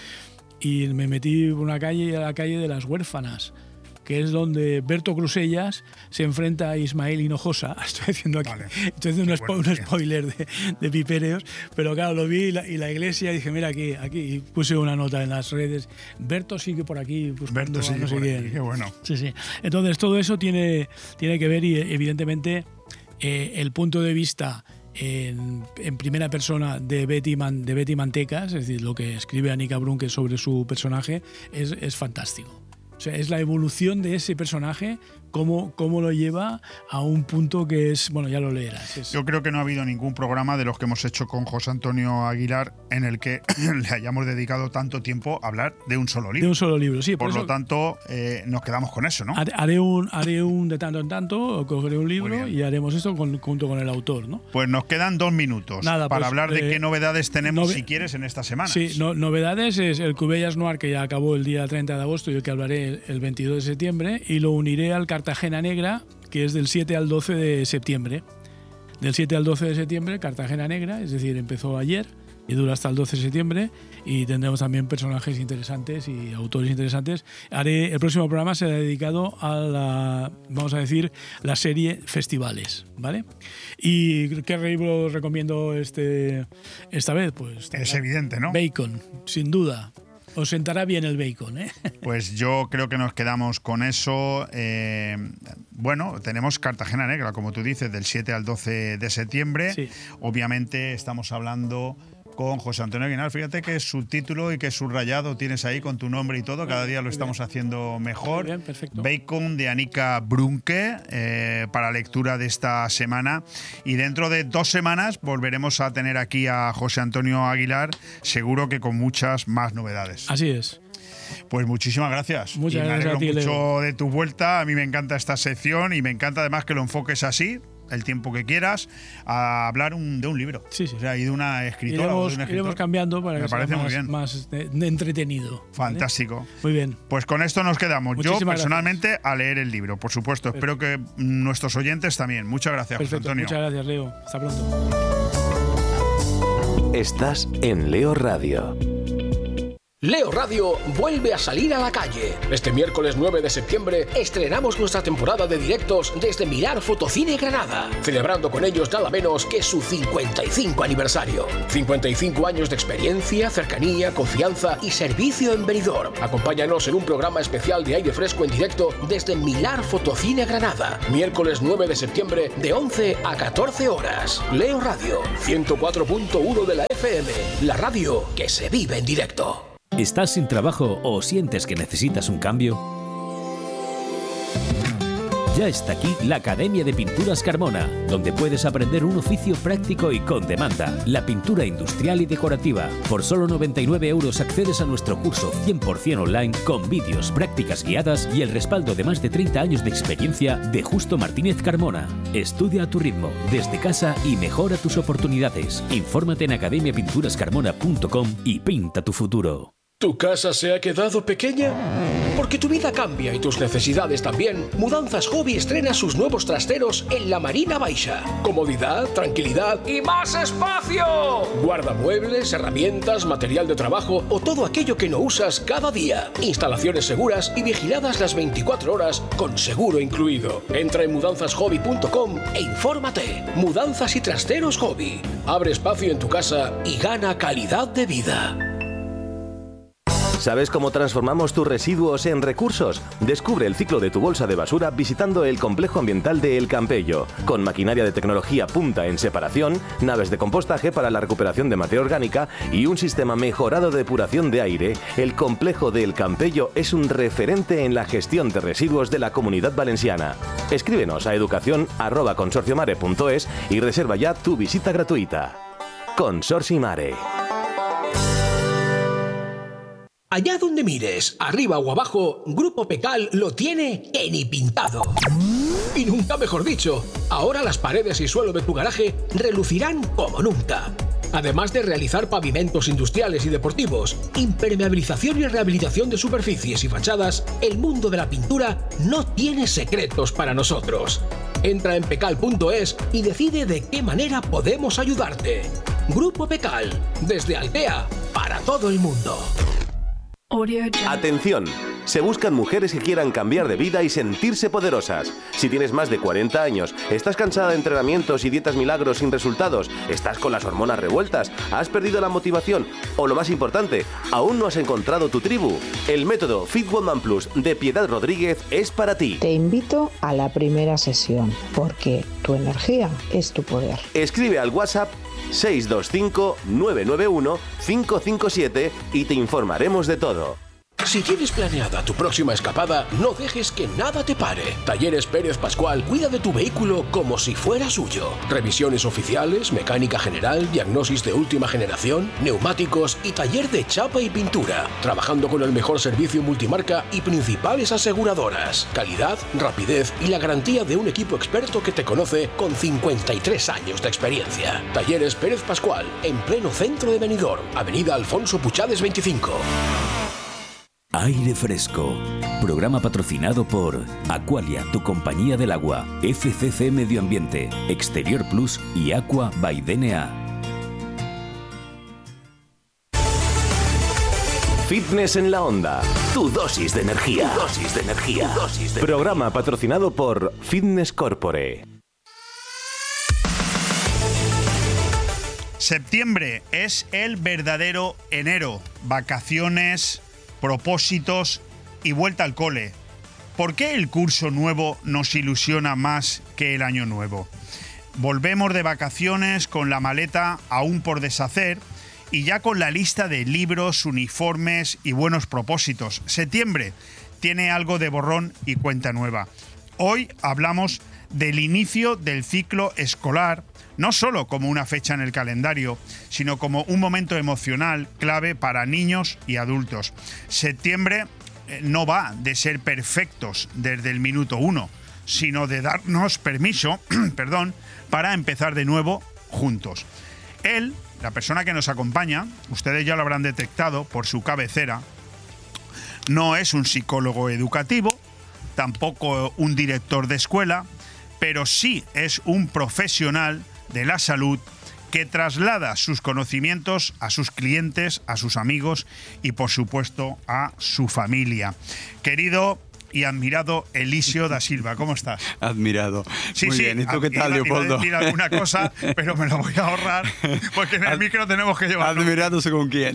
y me metí por una calle, a la calle de las Huérfanas, que es donde Berto Crusellas se enfrenta a Ismael Hinojosa. Estoy haciendo aquí, Vale. estoy haciendo un, Qué spo- bueno, un tío. spoiler de, de Pipereos, pero claro, lo vi y la, y la iglesia, y dije, mira aquí, aquí, y puse una nota en las redes, Berto sigue por aquí buscando Berto a sigue no sé por quién. aquí, qué bueno. Sí, sí. Entonces, todo eso tiene, tiene que ver y evidentemente eh, el punto de vista en, en primera persona de Betty, Man- de Betty Mantecas, es decir, lo que escribe Anika Brunke sobre su personaje, es, es fantástico. O sea, es la evolución de ese personaje, cómo, cómo lo lleva a un punto que es, bueno, ya lo leerás. Es- Yo creo que no ha habido ningún programa de los que hemos hecho con José Antonio Aguilar en el que le hayamos dedicado tanto tiempo a hablar de un solo de libro. un solo libro, sí. Por, Por lo eso tanto, eh, nos quedamos con eso, ¿no? haré- haré un, haré un de tanto en tanto, cogeré un libro bien. y haremos esto con- junto con el autor, ¿no? Pues nos quedan dos minutos Nada, para pues, hablar de eh, qué novedades tenemos, nove- si quieres, en esta semana. Sí, no- novedades es el Cubellas Noir, que ya acabó el día treinta de agosto y el que hablaré el, el veintidós de septiembre, y lo uniré al Cartagena Negra, que es del siete al doce de septiembre. Del siete al doce de septiembre, Cartagena Negra, es decir, empezó ayer y dura hasta el doce de septiembre, y tendremos también personajes interesantes y autores interesantes. Haré, el próximo programa será dedicado a la, vamos a decir, la serie Festivales, ¿vale? ¿Y qué libro recomiendo este, esta vez? Pues Es evidente, ¿no? Bacon, sin duda. Os sentará bien el bacon, ¿eh? Pues yo creo que nos quedamos con eso. Eh, bueno, tenemos Cartagena Negra, como tú dices, del siete al doce de septiembre. Sí. Obviamente estamos hablando con José Antonio Aguilar. Fíjate qué subtítulo y qué subrayado tienes ahí con tu nombre y todo. Cada día lo estamos haciendo mejor. Muy bien, perfecto. Bacon de Anika Brunke, eh, para lectura de esta semana. Y dentro de dos semanas volveremos a tener aquí a José Antonio Aguilar, seguro que con muchas más novedades. Así es. Pues muchísimas gracias. Muchas y me gracias alegro a ti, mucho Leo. de tu vuelta. A mí me encanta esta sección y me encanta además que lo enfoques así, el tiempo que quieras, a hablar un, de un libro. Sí, sí. O sea, y de una escritora. Iremos, o de un escritor. iremos cambiando para Me que sea parece muy más, bien. más de- de entretenido. ¿vale? Fantástico. Muy bien. Pues con esto nos quedamos. Muchísimas Yo personalmente a leer el libro, por supuesto. Espero que nuestros oyentes también. Muchas gracias, José Perfecto. Antonio. Muchas gracias, Leo. Hasta pronto. Estás en Leo Radio. Leo Radio vuelve a salir a la calle. Este miércoles nueve de septiembre estrenamos nuestra temporada de directos desde Mirar Fotocine Granada, celebrando con ellos nada menos que su cincuenta y cinco aniversario. cincuenta y cinco años de experiencia, cercanía, confianza y servicio en Benidorm. Acompáñanos en un programa especial de aire fresco en directo desde Mirar Fotocine Granada, miércoles nueve de septiembre de once a catorce horas. Leo Radio, ciento cuatro punto uno de la F M, la radio que se vive en directo. ¿Estás sin trabajo o sientes que necesitas un cambio? Ya está aquí la Academia de Pinturas Carmona, donde puedes aprender un oficio práctico y con demanda, la pintura industrial y decorativa. Por solo noventa y nueve euros accedes a nuestro curso cien por ciento online con vídeos, prácticas guiadas y el respaldo de más de treinta años de experiencia de Justo Martínez Carmona. Estudia a tu ritmo, desde casa y mejora tus oportunidades. Infórmate en academia pinturas carmona punto com y pinta tu futuro. ¿Tu casa se ha quedado pequeña? Porque tu vida cambia y tus necesidades también. Mudanzas Hobby estrena sus nuevos trasteros en la Marina Baixa. Comodidad, tranquilidad y más espacio. Guarda muebles, herramientas, material de trabajo o todo aquello que no usas cada día. Instalaciones seguras y vigiladas las veinticuatro horas con seguro incluido. Entra en mudanzas hobby punto com e infórmate. Mudanzas y trasteros Hobby. Abre espacio en tu casa y gana calidad de vida. ¿Sabes cómo transformamos tus residuos en recursos? Descubre el ciclo de tu bolsa de basura visitando el complejo ambiental de El Campello, con maquinaria de tecnología punta en separación, naves de compostaje para la recuperación de materia orgánica y un sistema mejorado de depuración de aire. El complejo de El Campello es un referente en la gestión de residuos de la Comunidad Valenciana. Escríbenos a educación arroba consorciomare punto es y reserva ya tu visita gratuita. Consorcio Mare. Allá donde mires, arriba o abajo, Grupo Pecal lo tiene en y pintado. Y nunca mejor dicho, ahora las paredes y suelo de tu garaje relucirán como nunca. Además de realizar pavimentos industriales y deportivos, impermeabilización y rehabilitación de superficies y fachadas, el mundo de la pintura no tiene secretos para nosotros. Entra en pecal punto es y decide de qué manera podemos ayudarte. Grupo Pecal, desde Altea, para todo el mundo. Atención, se buscan mujeres que quieran cambiar de vida y sentirse poderosas. Si tienes más de cuarenta años, estás cansada de entrenamientos y dietas milagros sin resultados, estás con las hormonas revueltas, has perdido la motivación o, lo más importante, aún no has encontrado tu tribu, el método Fit Woman Plus de Piedad Rodríguez es para ti. Te invito a la primera sesión, porque tu energía es tu poder. Escribe al WhatsApp seis dos cinco nueve nueve uno cinco cinco siete y te informaremos de todo. Si tienes planeada tu próxima escapada, no dejes que nada te pare. Talleres Pérez Pascual cuida de tu vehículo como si fuera suyo. Revisiones oficiales, mecánica general, diagnosis de última generación, neumáticos y taller de chapa y pintura. Trabajando con el mejor servicio multimarca y principales aseguradoras. Calidad, rapidez y la garantía de un equipo experto que te conoce con cincuenta y tres años de experiencia. Talleres Pérez Pascual, en pleno centro de Benidorm, Avenida Alfonso Puchades veinticinco. Aire Fresco. Programa patrocinado por Aqualia, tu compañía del agua, F C C Medio Ambiente, Exterior Plus y Aqua by D N A. Fitness en la Onda. Tu dosis de energía. Tu dosis de energía. Tu dosis de Programa energía. Patrocinado por Fitness Corpore. Septiembre es el verdadero enero. Vacaciones, propósitos y vuelta al cole. ¿Por qué el curso nuevo nos ilusiona más que el año nuevo? Volvemos de vacaciones con la maleta aún por deshacer y ya con la lista de libros, uniformes y buenos propósitos. Septiembre tiene algo de borrón y cuenta nueva. Hoy hablamos del inicio del ciclo escolar, no solo como una fecha en el calendario, sino como un momento emocional clave para niños y adultos. Septiembre eh, no va de ser perfectos desde el minuto uno, sino de darnos permiso, perdón, para empezar de nuevo juntos. Él, la persona que nos acompaña, ustedes ya lo habrán detectado por su cabecera, no es un psicólogo educativo, tampoco un director de escuela, pero sí es un profesional de la salud que traslada sus conocimientos a sus clientes, a sus amigos y, por supuesto, a su familia. Querido y admirado Elisio da Silva, ¿cómo estás? Admirado. Sí, Muy sí, bien. ¿Y tú qué tal, iba, Leopoldo? Iba a decir alguna cosa, pero me lo voy a ahorrar porque en el Ad, micro tenemos que llevarlo. ¿Admirado según quién?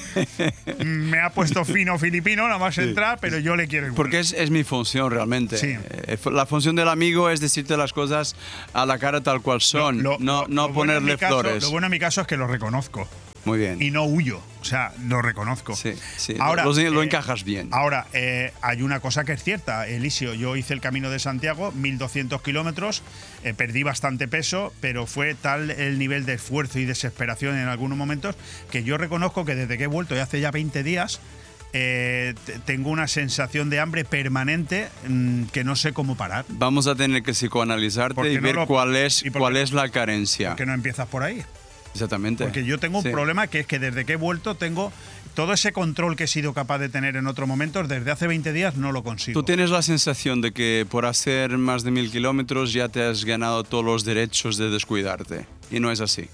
Me ha puesto fino filipino, nada más sí, entrar, pero yo le quiero igual. Porque es, es mi función realmente. Sí. Eh, la función del amigo es decirte las cosas a la cara tal cual son, lo, lo, no, lo, no lo ponerle bueno caso, flores. Lo bueno en mi caso es que lo reconozco. Muy bien. Y no huyo, o sea, lo reconozco. Sí, sí, ahora, lo, lo eh, encajas bien. Ahora, eh, hay una cosa que es cierta, Elisio. Yo hice el Camino de Santiago, mil doscientos kilómetros, eh, perdí bastante peso, pero fue tal el nivel de esfuerzo y desesperación en algunos momentos que yo reconozco que desde que he vuelto, y hace ya veinte días, eh, tengo una sensación de hambre permanente mmm, que no sé cómo parar. Vamos a tener que psicoanalizarte y no ver lo, cuál es, y cuál es la carencia. ¿Por qué no empiezas por ahí? Exactamente. Porque yo tengo un sí. problema que es que desde que he vuelto tengo todo ese control que he sido capaz de tener en otros momentos, desde hace veinte días no lo consigo. ¿Tú tienes la sensación de que por hacer más de mil kilómetros ya te has ganado todos los derechos de descuidarte? Y no es así.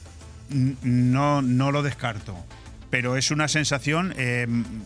No, no lo descarto, pero es una sensación eh,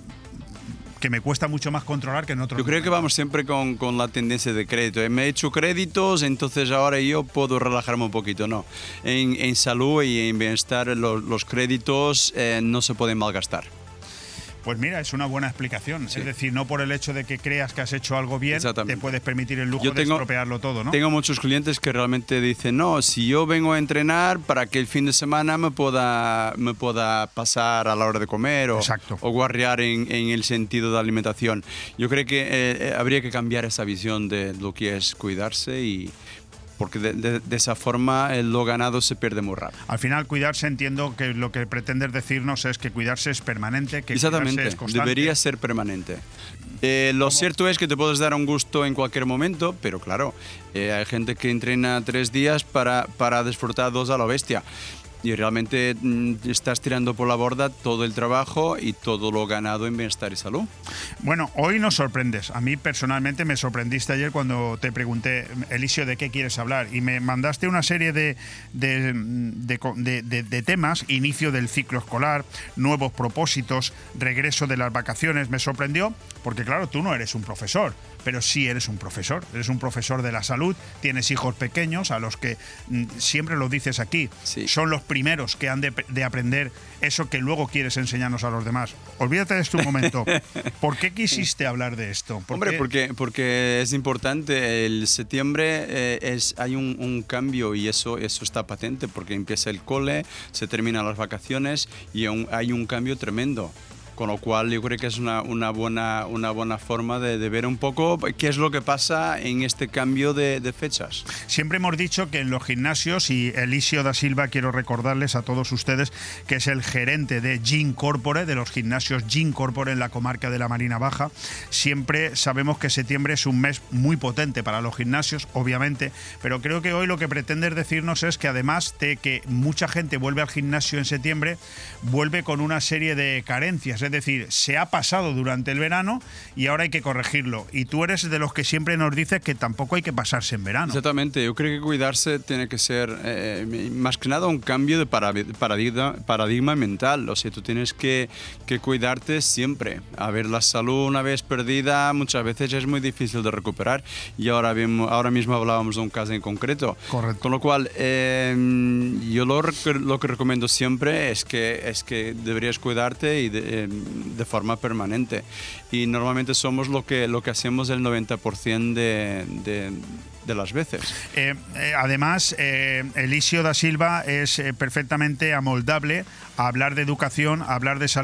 que me cuesta mucho más controlar que en otros. Yo creo que vamos siempre con, con la tendencia de crédito. Me he hecho créditos, entonces ahora yo puedo relajarme un poquito. No, en, en salud y en bienestar los, los créditos eh, no se pueden malgastar. Pues mira, es una buena explicación. Sí. Es decir, no por el hecho de que creas que has hecho algo bien, te puedes permitir el lujo yo tengo, de estropearlo todo, ¿no? Tengo muchos clientes que realmente dicen, no, si yo vengo a entrenar para que el fin de semana me pueda, me pueda pasar a la hora de comer o, o guarrear en, en el sentido de alimentación. Yo creo que eh, habría que cambiar esa visión de lo que es cuidarse y... porque de, de, de esa forma lo ganado se pierde muy rápido. Al final, cuidarse, entiendo que lo que pretendes decirnos es que cuidarse es permanente, que exactamente, es constante. Debería ser permanente. Eh, lo ¿Cómo? Cierto es que te puedes dar un gusto en cualquier momento, pero claro, eh, hay gente que entrena tres días para, para disfrutar dos a la bestia. Y realmente mmm, estás tirando por la borda todo el trabajo y todo lo ganado en bienestar y salud. Bueno, hoy nos sorprendes. A mí personalmente me sorprendiste ayer cuando te pregunté, Elisio, ¿de qué quieres hablar? Y me mandaste una serie de, de, de, de, de, de temas, inicio del ciclo escolar, nuevos propósitos, regreso de las vacaciones. Me sorprendió porque, claro, tú no eres un profesor, pero sí eres un profesor. Eres un profesor de la salud, tienes hijos pequeños a los que mm, siempre lo dices aquí, sí. son los primeros que han de, de aprender eso que luego quieres enseñarnos a los demás. Olvídate de esto un momento. ¿Por qué quisiste hablar de esto? ¿Por Hombre, qué? porque, porque es importante. El septiembre eh, es, hay un, un cambio y eso, eso está patente porque empieza el cole, se terminan las vacaciones y un, hay un cambio tremendo. Con lo cual yo creo que es una, una, buena, una buena forma de, de ver un poco qué es lo que pasa en este cambio de, de fechas. Siempre hemos dicho que en los gimnasios, y Elisio da Silva, quiero recordarles a todos ustedes que es el gerente de Gym Corpore, de los gimnasios Gym Corpore en la comarca de la Marina Baja, siempre sabemos que septiembre es un mes muy potente para los gimnasios, obviamente, pero creo que hoy lo que pretendes decirnos es que además de que mucha gente vuelve al gimnasio en septiembre, vuelve con una serie de carencias. Es decir, se ha pasado durante el verano y ahora hay que corregirlo. Y tú eres de los que siempre nos dices que tampoco hay que pasarse en verano. Exactamente. Yo creo que cuidarse tiene que ser, eh, más que nada, un cambio de paradigma, paradigma mental. O sea, tú tienes que, que cuidarte siempre. A ver, la salud una vez perdida muchas veces es muy difícil de recuperar. Y ahora, mismo, ahora mismo hablábamos de un caso en concreto. Correcto. Con lo cual, eh, yo lo, lo que recomiendo siempre es que, es que deberías cuidarte y de, eh, de forma permanente, y normalmente somos lo que, lo que hacemos el noventa por ciento de, de, de las veces. Eh, eh, además, eh, Elisio da Silva es eh, perfectamente amoldable a hablar de educación, a hablar de salud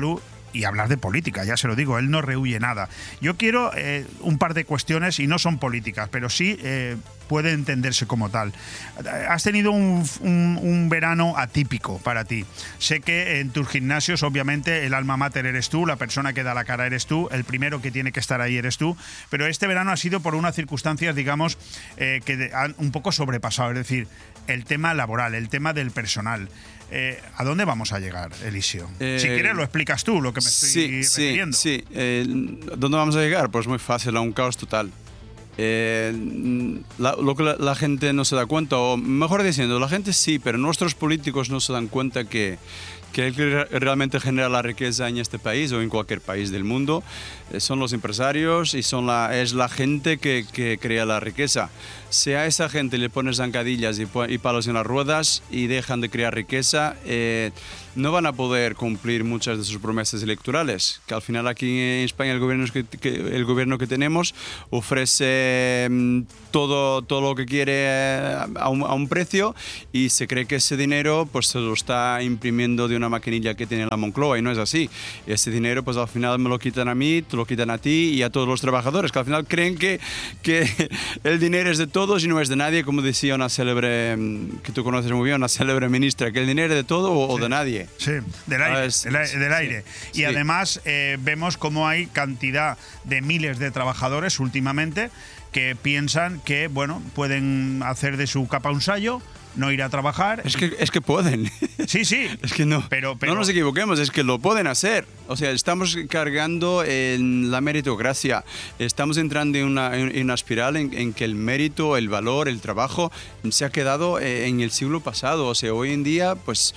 y hablar de política, ya se lo digo, él no rehuye nada. Yo quiero eh, un par de cuestiones, y no son políticas, pero sí eh, puede entenderse como tal. Has tenido un, un, un verano atípico para ti. Sé que en tus gimnasios, obviamente, el alma mater eres tú, la persona que da la cara eres tú, el primero que tiene que estar ahí eres tú, pero este verano ha sido por unas circunstancias, digamos, eh, que han un poco sobrepasado, es decir, el tema laboral, el tema del personal. Eh, ¿A dónde vamos a llegar, Eliseo? Eh, si quieres lo explicas tú, lo que me estoy sí, refiriendo. Sí, sí. Eh, ¿Dónde vamos a llegar? Pues muy fácil, a un caos total. Eh, la, lo que la, la gente no se da cuenta, o mejor diciendo, la gente sí, pero nuestros políticos no se dan cuenta que, que el que realmente genera la riqueza en este país o en cualquier país del mundo eh, son los empresarios y son la, es la gente que, que crea la riqueza. Si a esa gente le pones zancadillas y, y palos en las ruedas y dejan de crear riqueza, eh, no van a poder cumplir muchas de sus promesas electorales, que al final aquí en España el gobierno que, que, el gobierno que tenemos ofrece eh, todo, todo lo que quiere a un, a un precio y se cree que ese dinero pues, se lo está imprimiendo de una maquinilla que tiene la Moncloa, y no es así. Ese dinero pues al final me lo quitan a mí, te lo quitan a ti y a todos los trabajadores, que al final creen que, que el dinero es de todos y no es de nadie, como decía una célebre, que tú conoces muy bien, una célebre ministra, que el dinero es de todo o, sí. o de nadie. Sí, del aire. Es, del, del aire. Sí, y sí. además eh, vemos cómo hay cantidad de miles de trabajadores últimamente que piensan que, bueno, pueden hacer de su capa un sayo, no ir a trabajar. Es que, es que pueden. Sí, sí. Es que no, pero, pero, no nos equivoquemos, es que lo pueden hacer. O sea, estamos cargando en la meritocracia. Estamos entrando en una, en una espiral en, en que el mérito, el valor, el trabajo se ha quedado en el siglo pasado. O sea, hoy en día, pues,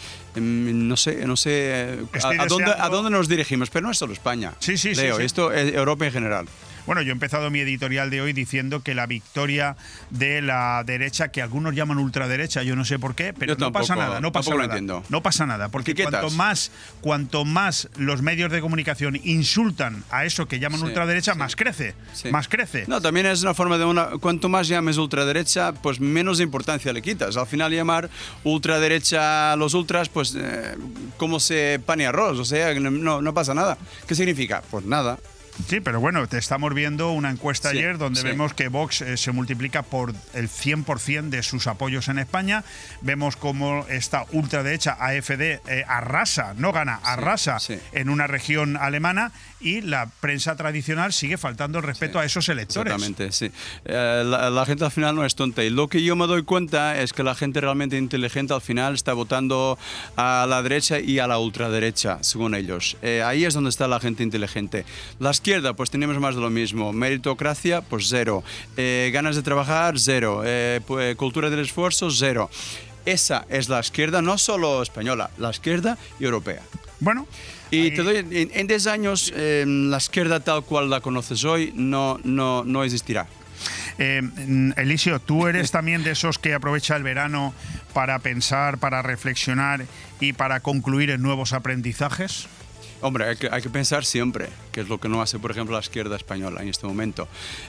no sé, no sé a, a, dónde, a dónde nos dirigimos, pero no es solo España. Sí, sí, Leo, sí, sí. Esto es Europa en general. Bueno, yo he empezado mi editorial de hoy diciendo que la victoria de la derecha, que algunos llaman ultraderecha, yo no sé por qué, pero tampoco, no pasa nada, no pasa nada. Entiendo. No pasa nada, porque cuanto más, cuanto más los medios de comunicación insultan a eso que llaman sí, ultraderecha, sí. más crece, sí. más crece. No, también es una forma de una, cuanto más llames ultraderecha, pues menos importancia le quitas. Al final llamar ultraderecha a los ultras, pues eh, como se pan y arroz, o sea, no, no pasa nada. ¿Qué significa? Pues nada. Sí, pero bueno, te estamos viendo una encuesta sí, ayer donde sí. vemos que Vox eh, se multiplica por el cien por ciento de sus apoyos en España. Vemos cómo esta ultraderecha A F D eh, arrasa, no gana, arrasa sí, sí. en una región alemana, y la prensa tradicional sigue faltando el respeto sí, a esos electores. Exactamente, sí. Eh, la, la gente al final no es tonta, y lo que yo me doy cuenta es que la gente realmente inteligente al final está votando a la derecha y a la ultraderecha, según ellos. Eh, ahí es donde está la gente inteligente. Las izquierda, pues tenemos más de lo mismo. Meritocracia, pues cero. Eh, ganas de trabajar, cero. Eh, pues, cultura del esfuerzo, cero. Esa es la izquierda, no solo española, la izquierda y europea. Bueno. Y te doy, en, en diez años, eh, la izquierda tal cual la conoces hoy no, no, no existirá. Eh, Eliseo, ¿tú eres también de esos que aprovecha el verano para pensar, para reflexionar y para concluir en nuevos aprendizajes? Hombre, hay que, hay que pensar siempre, que es lo que no hace, por ejemplo, la izquierda española en este momento.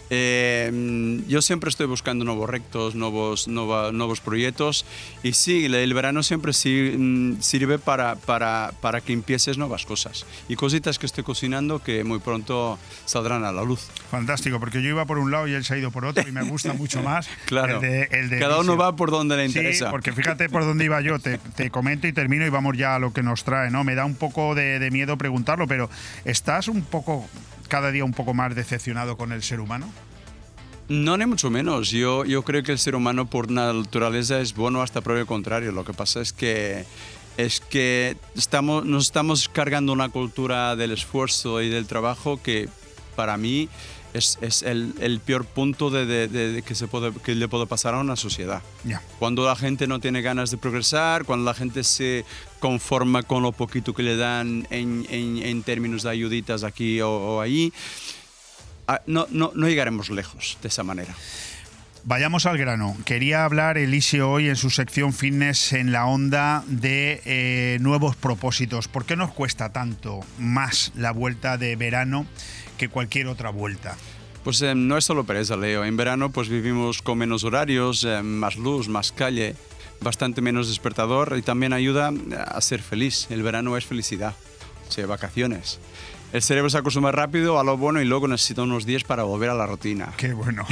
Eh, yo siempre estoy buscando nuevos retos, nuevos, nueva, nuevos proyectos, y sí, el verano siempre sí, sirve para, para, para que empieces nuevas cosas y cositas que estoy cocinando que muy pronto saldrán a la luz. Fantástico, porque yo iba por un lado y él se ha ido por otro, y me gusta mucho más claro. el de, el de Cada Eliseo. uno va por donde le interesa. Sí, porque fíjate por dónde iba yo, te, te comento y termino y vamos ya a lo que nos trae, ¿no? Me da un poco de, de miedo preguntarlo, pero ¿estás un poco, cada día un poco más decepcionado con el ser humano? No, ni mucho menos. Yo, yo creo que el ser humano por naturaleza es bueno hasta prueba el contrario. Lo que pasa es que, es que estamos, nos estamos cargando una cultura del esfuerzo y del trabajo que para mí es, es el, el peor punto de, de, de, de que, se puede, que le puede pasar a una sociedad. Yeah. Cuando la gente no tiene ganas de progresar, cuando la gente se conforma con lo poquito que le dan en, en, en términos de ayuditas aquí o, o allí, no, no, no llegaremos lejos de esa manera. Vayamos al grano. Quería hablar, Eliseo, hoy en su sección Fitness en la Onda de eh, nuevos propósitos. ¿Por qué nos cuesta tanto más la vuelta de verano que cualquier otra vuelta? Pues eh, no es solo pereza, Leo. En verano pues vivimos con menos horarios, eh, más luz, más calle, bastante menos despertador, y también ayuda a ser feliz. El verano es felicidad. o sea, vacaciones. El cerebro se acostumbra rápido a lo bueno y luego necesita unos días para volver a la rutina. Qué bueno.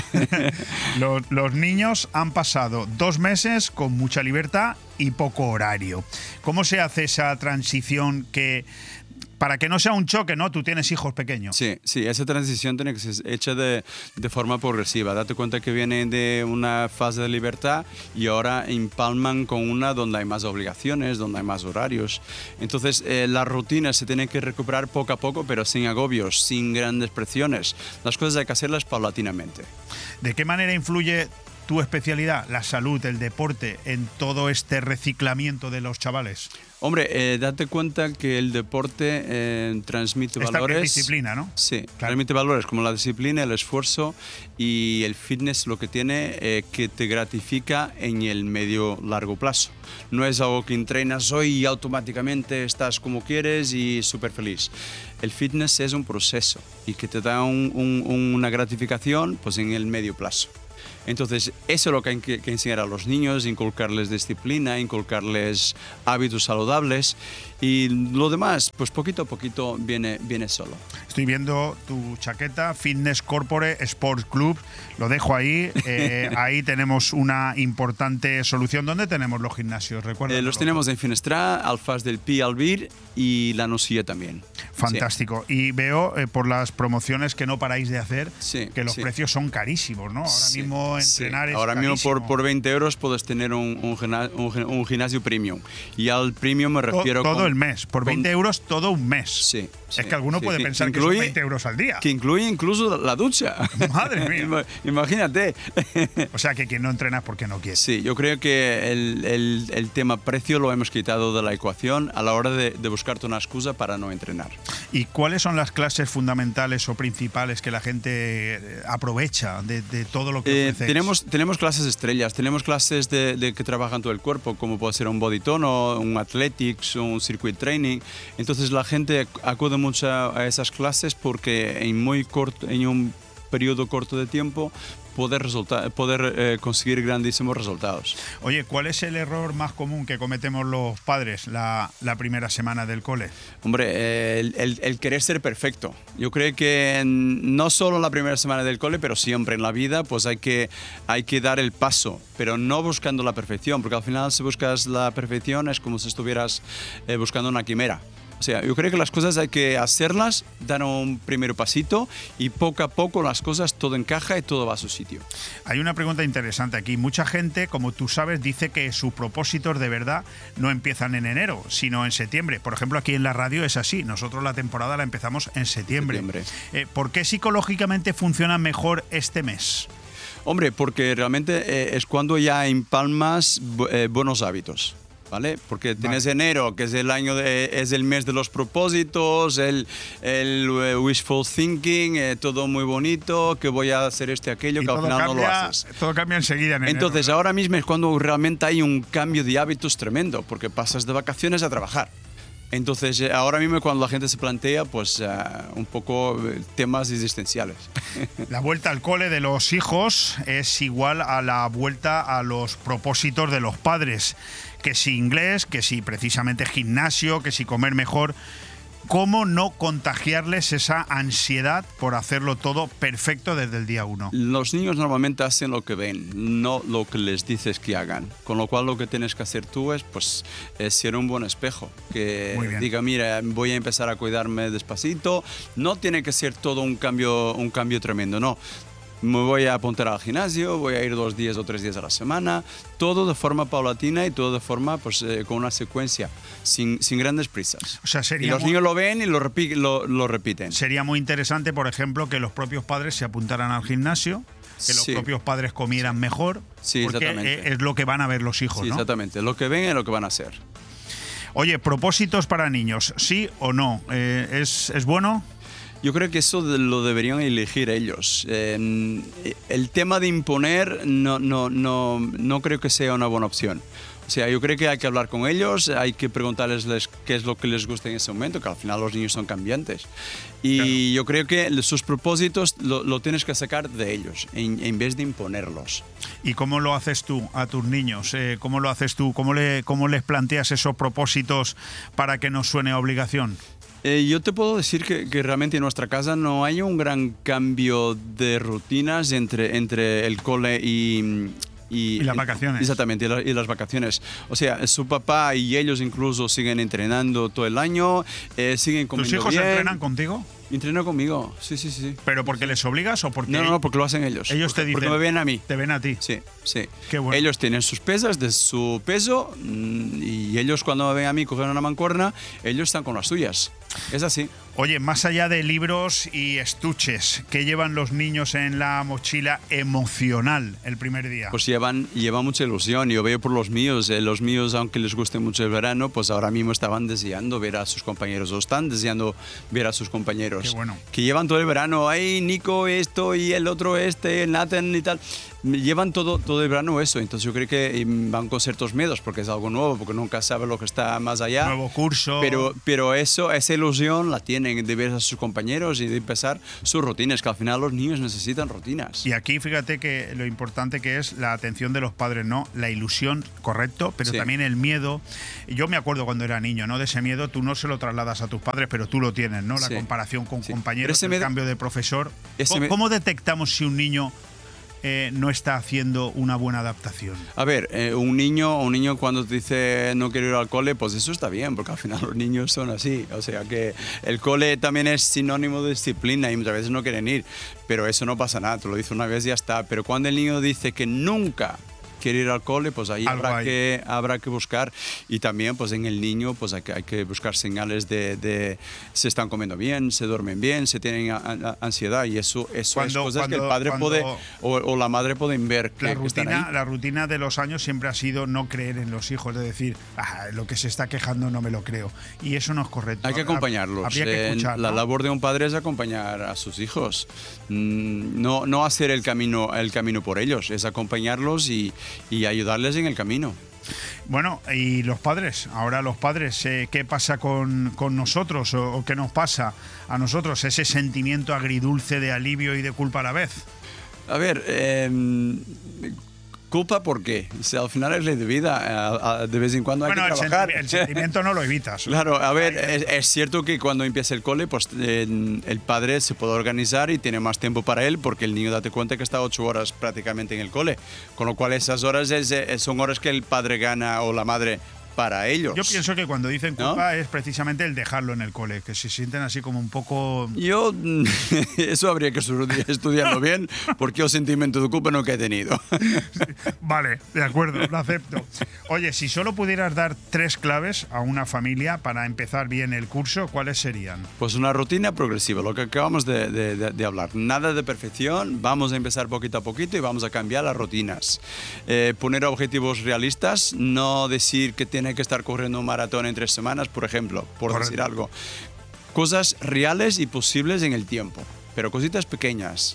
los, los niños han pasado dos meses con mucha libertad y poco horario. ¿Cómo se hace esa transición que... para que no sea un choque, ¿no? Tú tienes hijos pequeños. Sí, sí, esa transición tiene que ser hecha de, de forma progresiva. Date cuenta que vienen de una fase de libertad y ahora empalman con una donde hay más obligaciones, donde hay más horarios. Entonces, eh, la rutina se tiene que recuperar poco a poco, pero sin agobios, sin grandes presiones. Las cosas hay que hacerlas paulatinamente. ¿De qué manera influye tu especialidad, la salud, el deporte, en todo este reciclamiento de los chavales? Hombre, eh, date cuenta que el deporte eh, transmite Esta valores. disciplina, ¿no? Sí, claro. Transmite valores como la disciplina, el esfuerzo, y el fitness lo que tiene eh, que te gratifica en el medio largo plazo. No es algo que entrenas hoy y automáticamente estás como quieres y súper feliz. El fitness es un proceso y que te da un, un, una gratificación pues en el medio plazo. Entonces, eso es lo que hay que, que enseñar a los niños, inculcarles disciplina, inculcarles hábitos saludables, y lo demás, pues poquito a poquito viene, viene solo. Estoy viendo tu chaqueta, Fitness Corpore Sports Club, lo dejo ahí. Eh, ahí tenemos una importante solución. ¿Dónde tenemos los gimnasios? Recuerda. Eh, los tenemos en Finestrat, Alfaz del Pi, Albir y La Nucía también. Fantástico. Sí. Y veo eh, por las promociones que no paráis de hacer, sí, que los sí. precios son carísimos, ¿no? Ahora sí, mismo entrenar sí. es Ahora carísimo. mismo por, por veinte euros puedes tener un, un, un, un gimnasio premium. Y al premium me refiero todo con, el mes. Por veinte con, euros todo un mes. Sí. Es sí, que alguno sí, puede que, pensar que, que, incluye, son veinte euros al día. Que incluye incluso la ducha. Madre mía. Imagínate. O sea que quien no entrena es porque no quiere. Sí, yo creo que el, el, el tema precio lo hemos quitado de la ecuación a la hora de, de buscarte una excusa para no entrenar. ¿Y cuáles son las clases fundamentales o principales que la gente aprovecha de, de todo lo que eh, ofrecéis? Tenemos, tenemos clases estrellas, tenemos clases de, de que trabajan todo el cuerpo, como puede ser un body tone, un athletics, un circuit training. Entonces la gente acude mucho a esas clases porque en muy corto, en un periodo corto de tiempo poder, resultar, poder eh, conseguir grandísimos resultados. Oye, ¿cuál es el error más común que cometemos los padres la, la primera semana del cole? Hombre, eh, el, el, el querer ser perfecto. Yo creo que no solo la primera semana del cole, pero siempre en la vida, pues hay que, hay que dar el paso, pero no buscando la perfección, porque al final si buscas la perfección es como si estuvieras eh, buscando una quimera. O sea, yo creo que las cosas hay que hacerlas, dar un primer pasito y poco a poco las cosas todo encaja y todo va a su sitio. Hay una pregunta interesante aquí. Mucha gente, como tú sabes, dice que sus propósitos de verdad no empiezan en enero, sino en septiembre. Por ejemplo, aquí en la radio es así. Nosotros la temporada la empezamos en septiembre. septiembre. Eh, ¿Por qué psicológicamente funciona mejor este mes? Hombre, porque realmente eh, es cuando ya empalmas eh, buenos hábitos. ¿Vale? Porque tienes vale. enero, que es el año de, es el mes de los propósitos, el, el uh, wishful thinking, eh, todo muy bonito, que voy a hacer este aquello, y que al final cambia, no lo haces. Todo cambia enseguida en Entonces enero. ahora mismo es cuando realmente hay un cambio de hábitos tremendo, porque pasas de vacaciones a trabajar. Entonces, ahora mismo cuando la gente se plantea, pues uh, un poco temas existenciales. La vuelta al cole de los hijos es igual a la vuelta a los propósitos de los padres. Que si inglés, que si precisamente gimnasio, que si comer mejor. ¿Cómo no contagiarles esa ansiedad por hacerlo todo perfecto desde el día uno? Los niños normalmente hacen lo que ven, no lo que les dices que hagan. Con lo cual lo que tienes que hacer tú es, pues, es ser un buen espejo. Que diga, mira, voy a empezar a cuidarme despacito. No tiene que ser todo un cambio, un cambio tremendo, no. Me voy a apuntar al gimnasio, voy a ir dos días o tres días a la semana, todo de forma paulatina y todo de forma pues, eh, con una secuencia, sin, sin grandes prisas. O sea, sería y los muy, niños lo ven y lo, repi lo, lo repiten. Sería muy interesante, por ejemplo, que los propios padres se apuntaran al gimnasio, que los sí. propios padres comieran sí. mejor, sí, porque exactamente. es lo que van a ver los hijos, sí, ¿no? Exactamente, lo que ven es lo que van a hacer. Oye, propósitos para niños, ¿sí o no? Eh, ¿es, ¿Es bueno? Yo creo que eso lo deberían elegir ellos. Eh, el tema de imponer no, no, no, no creo que sea una buena opción. O sea, yo creo que hay que hablar con ellos, hay que preguntarles qué es lo que les gusta en ese momento, que al final los niños son cambiantes. Y claro. yo creo que sus propósitos lo, lo tienes que sacar de ellos, en, en vez de imponerlos. ¿Y cómo lo haces tú a tus niños? Eh, ¿Cómo lo haces tú? ¿Cómo, le, ¿Cómo les planteas esos propósitos para que no suene a obligación? Eh, yo te puedo decir que, que realmente en nuestra casa no hay un gran cambio de rutinas entre, entre el cole y... Y, y las vacaciones. Exactamente, y, la, y las vacaciones. O sea, su papá y ellos incluso siguen entrenando todo el año, eh, siguen comiendo bien. ¿Tus hijos entrenan contigo? Entrenan conmigo, sí, sí, sí. ¿Pero porque les obligas o porque...? No, no, porque lo hacen ellos. Ellos porque, te dicen... Porque me ven a mí. Te ven a ti. Sí, sí. Qué bueno. Ellos tienen sus pesas de su peso y ellos cuando me ven a mí coger una mancuerna, ellos están con las suyas. Es así. Oye, más allá de libros y estuches, ¿qué llevan los niños en la mochila emocional el primer día? Pues llevan, llevan mucha ilusión. Yo veo por los míos. Eh, los míos, aunque les guste mucho el verano, pues ahora mismo estaban deseando ver a sus compañeros o están deseando ver a sus compañeros. Qué bueno. Que llevan todo el verano, ay, Nico esto y el otro este, el Nathan y tal. Llevan todo, todo el verano eso. Entonces yo creo que van con ciertos miedos porque es algo nuevo, porque nunca sabe lo que está más allá. Nuevo curso. Pero, pero eso, esa ilusión la tienen de ver a sus compañeros y de empezar sus rutinas, que al final los niños necesitan rutinas. Y aquí fíjate que lo importante que es la atención de los padres, ¿no? La ilusión, correcto, pero Sí. también el miedo. Yo me acuerdo cuando era niño, ¿no? De ese miedo tú no se lo trasladas a tus padres, pero tú lo tienes, ¿no? La Sí. comparación con Sí. compañeros, Pero ese el miedo- cambio de profesor. ese ¿Cómo, me- cómo detectamos si un niño eh, no está haciendo una buena adaptación? A ver, eh, un niño un niño cuando te dice no quiero ir al cole, pues eso está bien, porque al final los niños son así. O sea que el cole también es sinónimo de disciplina y muchas veces no quieren ir, pero eso no pasa nada, te lo dice una vez y ya está. Pero cuando el niño dice que nunca quiere ir al cole, pues ahí Algo habrá hay. que, habrá que buscar. Y también pues en el niño pues hay que, hay que buscar señales de, de se están comiendo bien, se duermen bien, se tienen a- a- ansiedad y eso, eso Cuando- es cosas que cuando- el padre cuando- puede o, o la madre pueden ver que, La que están rutina, ahí. la rutina de los años siempre ha sido no creer en los hijos, de decir, "Ah, lo que se está quejando no me lo creo". Y eso no es correcto. Hay que acompañarlos. Habría que Eh, escuchar, la ¿no? labor de un padre es acompañar a sus hijos. Mm, No, no hacer el camino, el camino por ellos, es acompañarlos y, y ayudarles en el camino. Bueno, y los padres, ahora los padres, eh, ¿qué pasa con, con nosotros o, o qué nos pasa a nosotros? Ese sentimiento agridulce de alivio y de culpa a la vez. A ver, eh, culpa por qué. O sea, al final es ley de vida. a- a- de vez en cuando hay Bueno, que el, trabajar. senti- el sentimiento no lo evitas. Claro, a ver, es, es cierto que cuando empieza el cole, pues eh, el padre se puede organizar y tiene más tiempo para él, porque el niño, date cuenta que está ocho horas prácticamente en el cole, con lo cual esas horas es, eh, son horas que el padre gana o la madre para ellos. Yo pienso que cuando dicen ¿No? culpa es precisamente el dejarlo en el cole, que se sienten así como un poco... Yo, eso habría que estu- estudiarlo bien, porque yo sentimiento de culpa no que he tenido. Vale, de acuerdo, lo acepto. Oye, si solo pudieras dar tres claves a una familia para empezar bien el curso, ¿cuáles serían? Pues una rutina progresiva, lo que acabamos de, de- de- de hablar. Nada de perfección, vamos a empezar poquito a poquito y vamos a cambiar las rutinas. Eh, poner objetivos realistas, no decir que tiene que estar corriendo un maratón en tres semanas, por ejemplo, por Correcto. decir algo. Cosas reales y posibles en el tiempo, pero cositas pequeñas.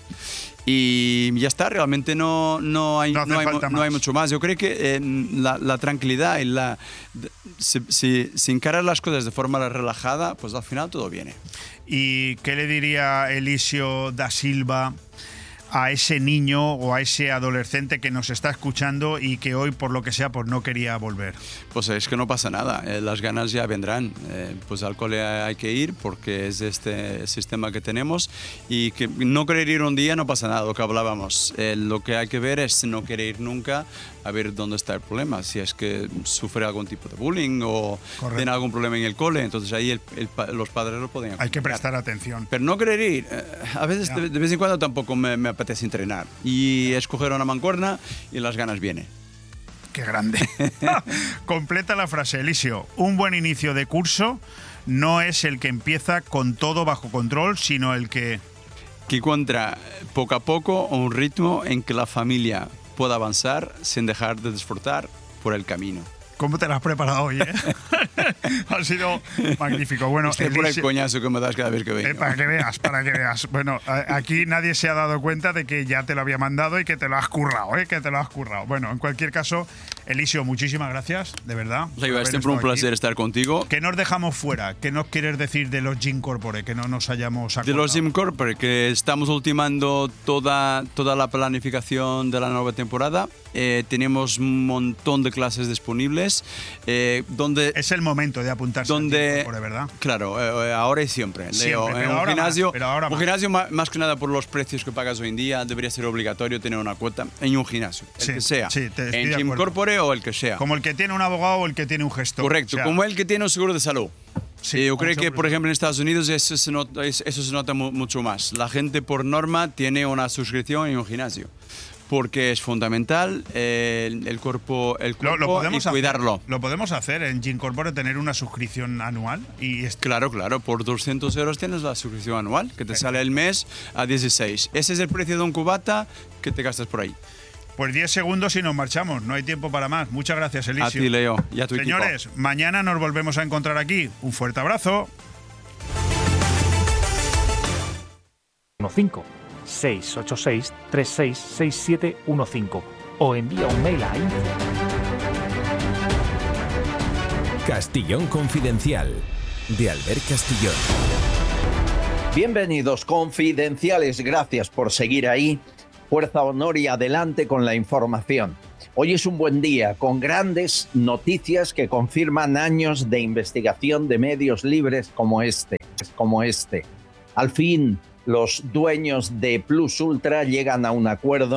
Y ya está, realmente no, no, hay, No hace no, hay, mu- falta no hay más. mucho más. Yo creo que eh, la, la tranquilidad y la... de- Si, si, si encaras las cosas de forma relajada, pues al final todo viene. ¿Y qué le diría Elisio da Silva a ese niño o a ese adolescente que nos está escuchando y que hoy, por lo que sea, pues no quería volver? Pues es que no pasa nada, eh, las ganas ya vendrán. Eh, pues al cole hay que ir porque es este sistema que tenemos y que no querer ir un día no pasa nada, lo que hablábamos. Eh, lo que hay que ver es no querer ir nunca, a ver dónde está el problema. Si es que sufre algún tipo de bullying o Correcto. tiene algún problema en el cole, entonces ahí el- el pa- los padres lo pueden Hay que acompañar. prestar atención. Pero no querer ir. eh, A veces, Ya. de, de vez en cuando tampoco me, me apetece entrenar. Y escoger una mancuerna y las ganas vienen. ¡Qué grande! Completa la frase, Elisio. Un buen inicio de curso no es el que empieza con todo bajo control, sino el que... Que encuentra poco a poco un ritmo en que la familia pueda avanzar sin dejar de disfrutar por el camino. ¿Cómo te lo has preparado hoy, eh? Ha sido magnífico. Bueno, Este por el Elisio- coñazo que me das cada vez que vengo. Eh, para que veas, para que veas. Bueno, a- aquí nadie se ha dado cuenta de que ya te lo había mandado y que te lo has currado, ¿eh? Que te lo has currado. Bueno, en cualquier caso, Elisio, muchísimas gracias, de verdad. O sea, es siempre un placer aquí. estar contigo. ¿Qué nos dejamos fuera? ¿Qué nos quieres decir de los Gym Corpore? Que no nos hayamos acordado. De los Gym Corpore, que estamos ultimando toda, toda la planificación de la nueva temporada. Eh, tenemos un montón de clases disponibles. Eh, donde es el momento de apuntarse donde, al Gym Corpore, ¿verdad? Claro, eh, ahora y siempre. siempre Leo, pero en ahora un gimnasio, más, pero ahora un gimnasio más. más que nada por los precios que pagas hoy en día, debería ser obligatorio tener una cuota en un gimnasio, el sí, que sea. Sí, te en Gym Corpore o el que sea. Como el que tiene un abogado o el que tiene un gestor. Correcto, o sea, como el que tiene un seguro de salud. Sí, yo creo que, por ejemplo, en Estados Unidos eso se, nota, eso se nota mucho más. La gente, por norma, tiene una suscripción en un gimnasio. Porque es fundamental eh, el, el cuerpo, el cuerpo lo, lo podemos y cuidarlo. Hacer, lo podemos hacer en Gym Corpore, tener una suscripción anual. y Claro, claro. Por doscientos euros tienes la suscripción anual, que te sale el mes a dieciséis. Ese es el precio de un cubata que te gastas por ahí. Pues diez segundos y nos marchamos. No hay tiempo para más. Muchas gracias, Elisio. A ti, Leo, y a tu Señores, equipo. Mañana nos volvemos a encontrar aquí. Un fuerte abrazo. uno cinco seis ocho seis tres seis seis siete uno cinco o envía un mail a info. Castillón Confidencial, de Albert Castillón. Bienvenidos, confidenciales. Gracias por seguir ahí. Fuerza, honor y adelante con la información. Hoy es un buen día, con grandes noticias que confirman años de investigación de medios libres como este. Como este. Al fin, los dueños de Plus Ultra llegan a un acuerdo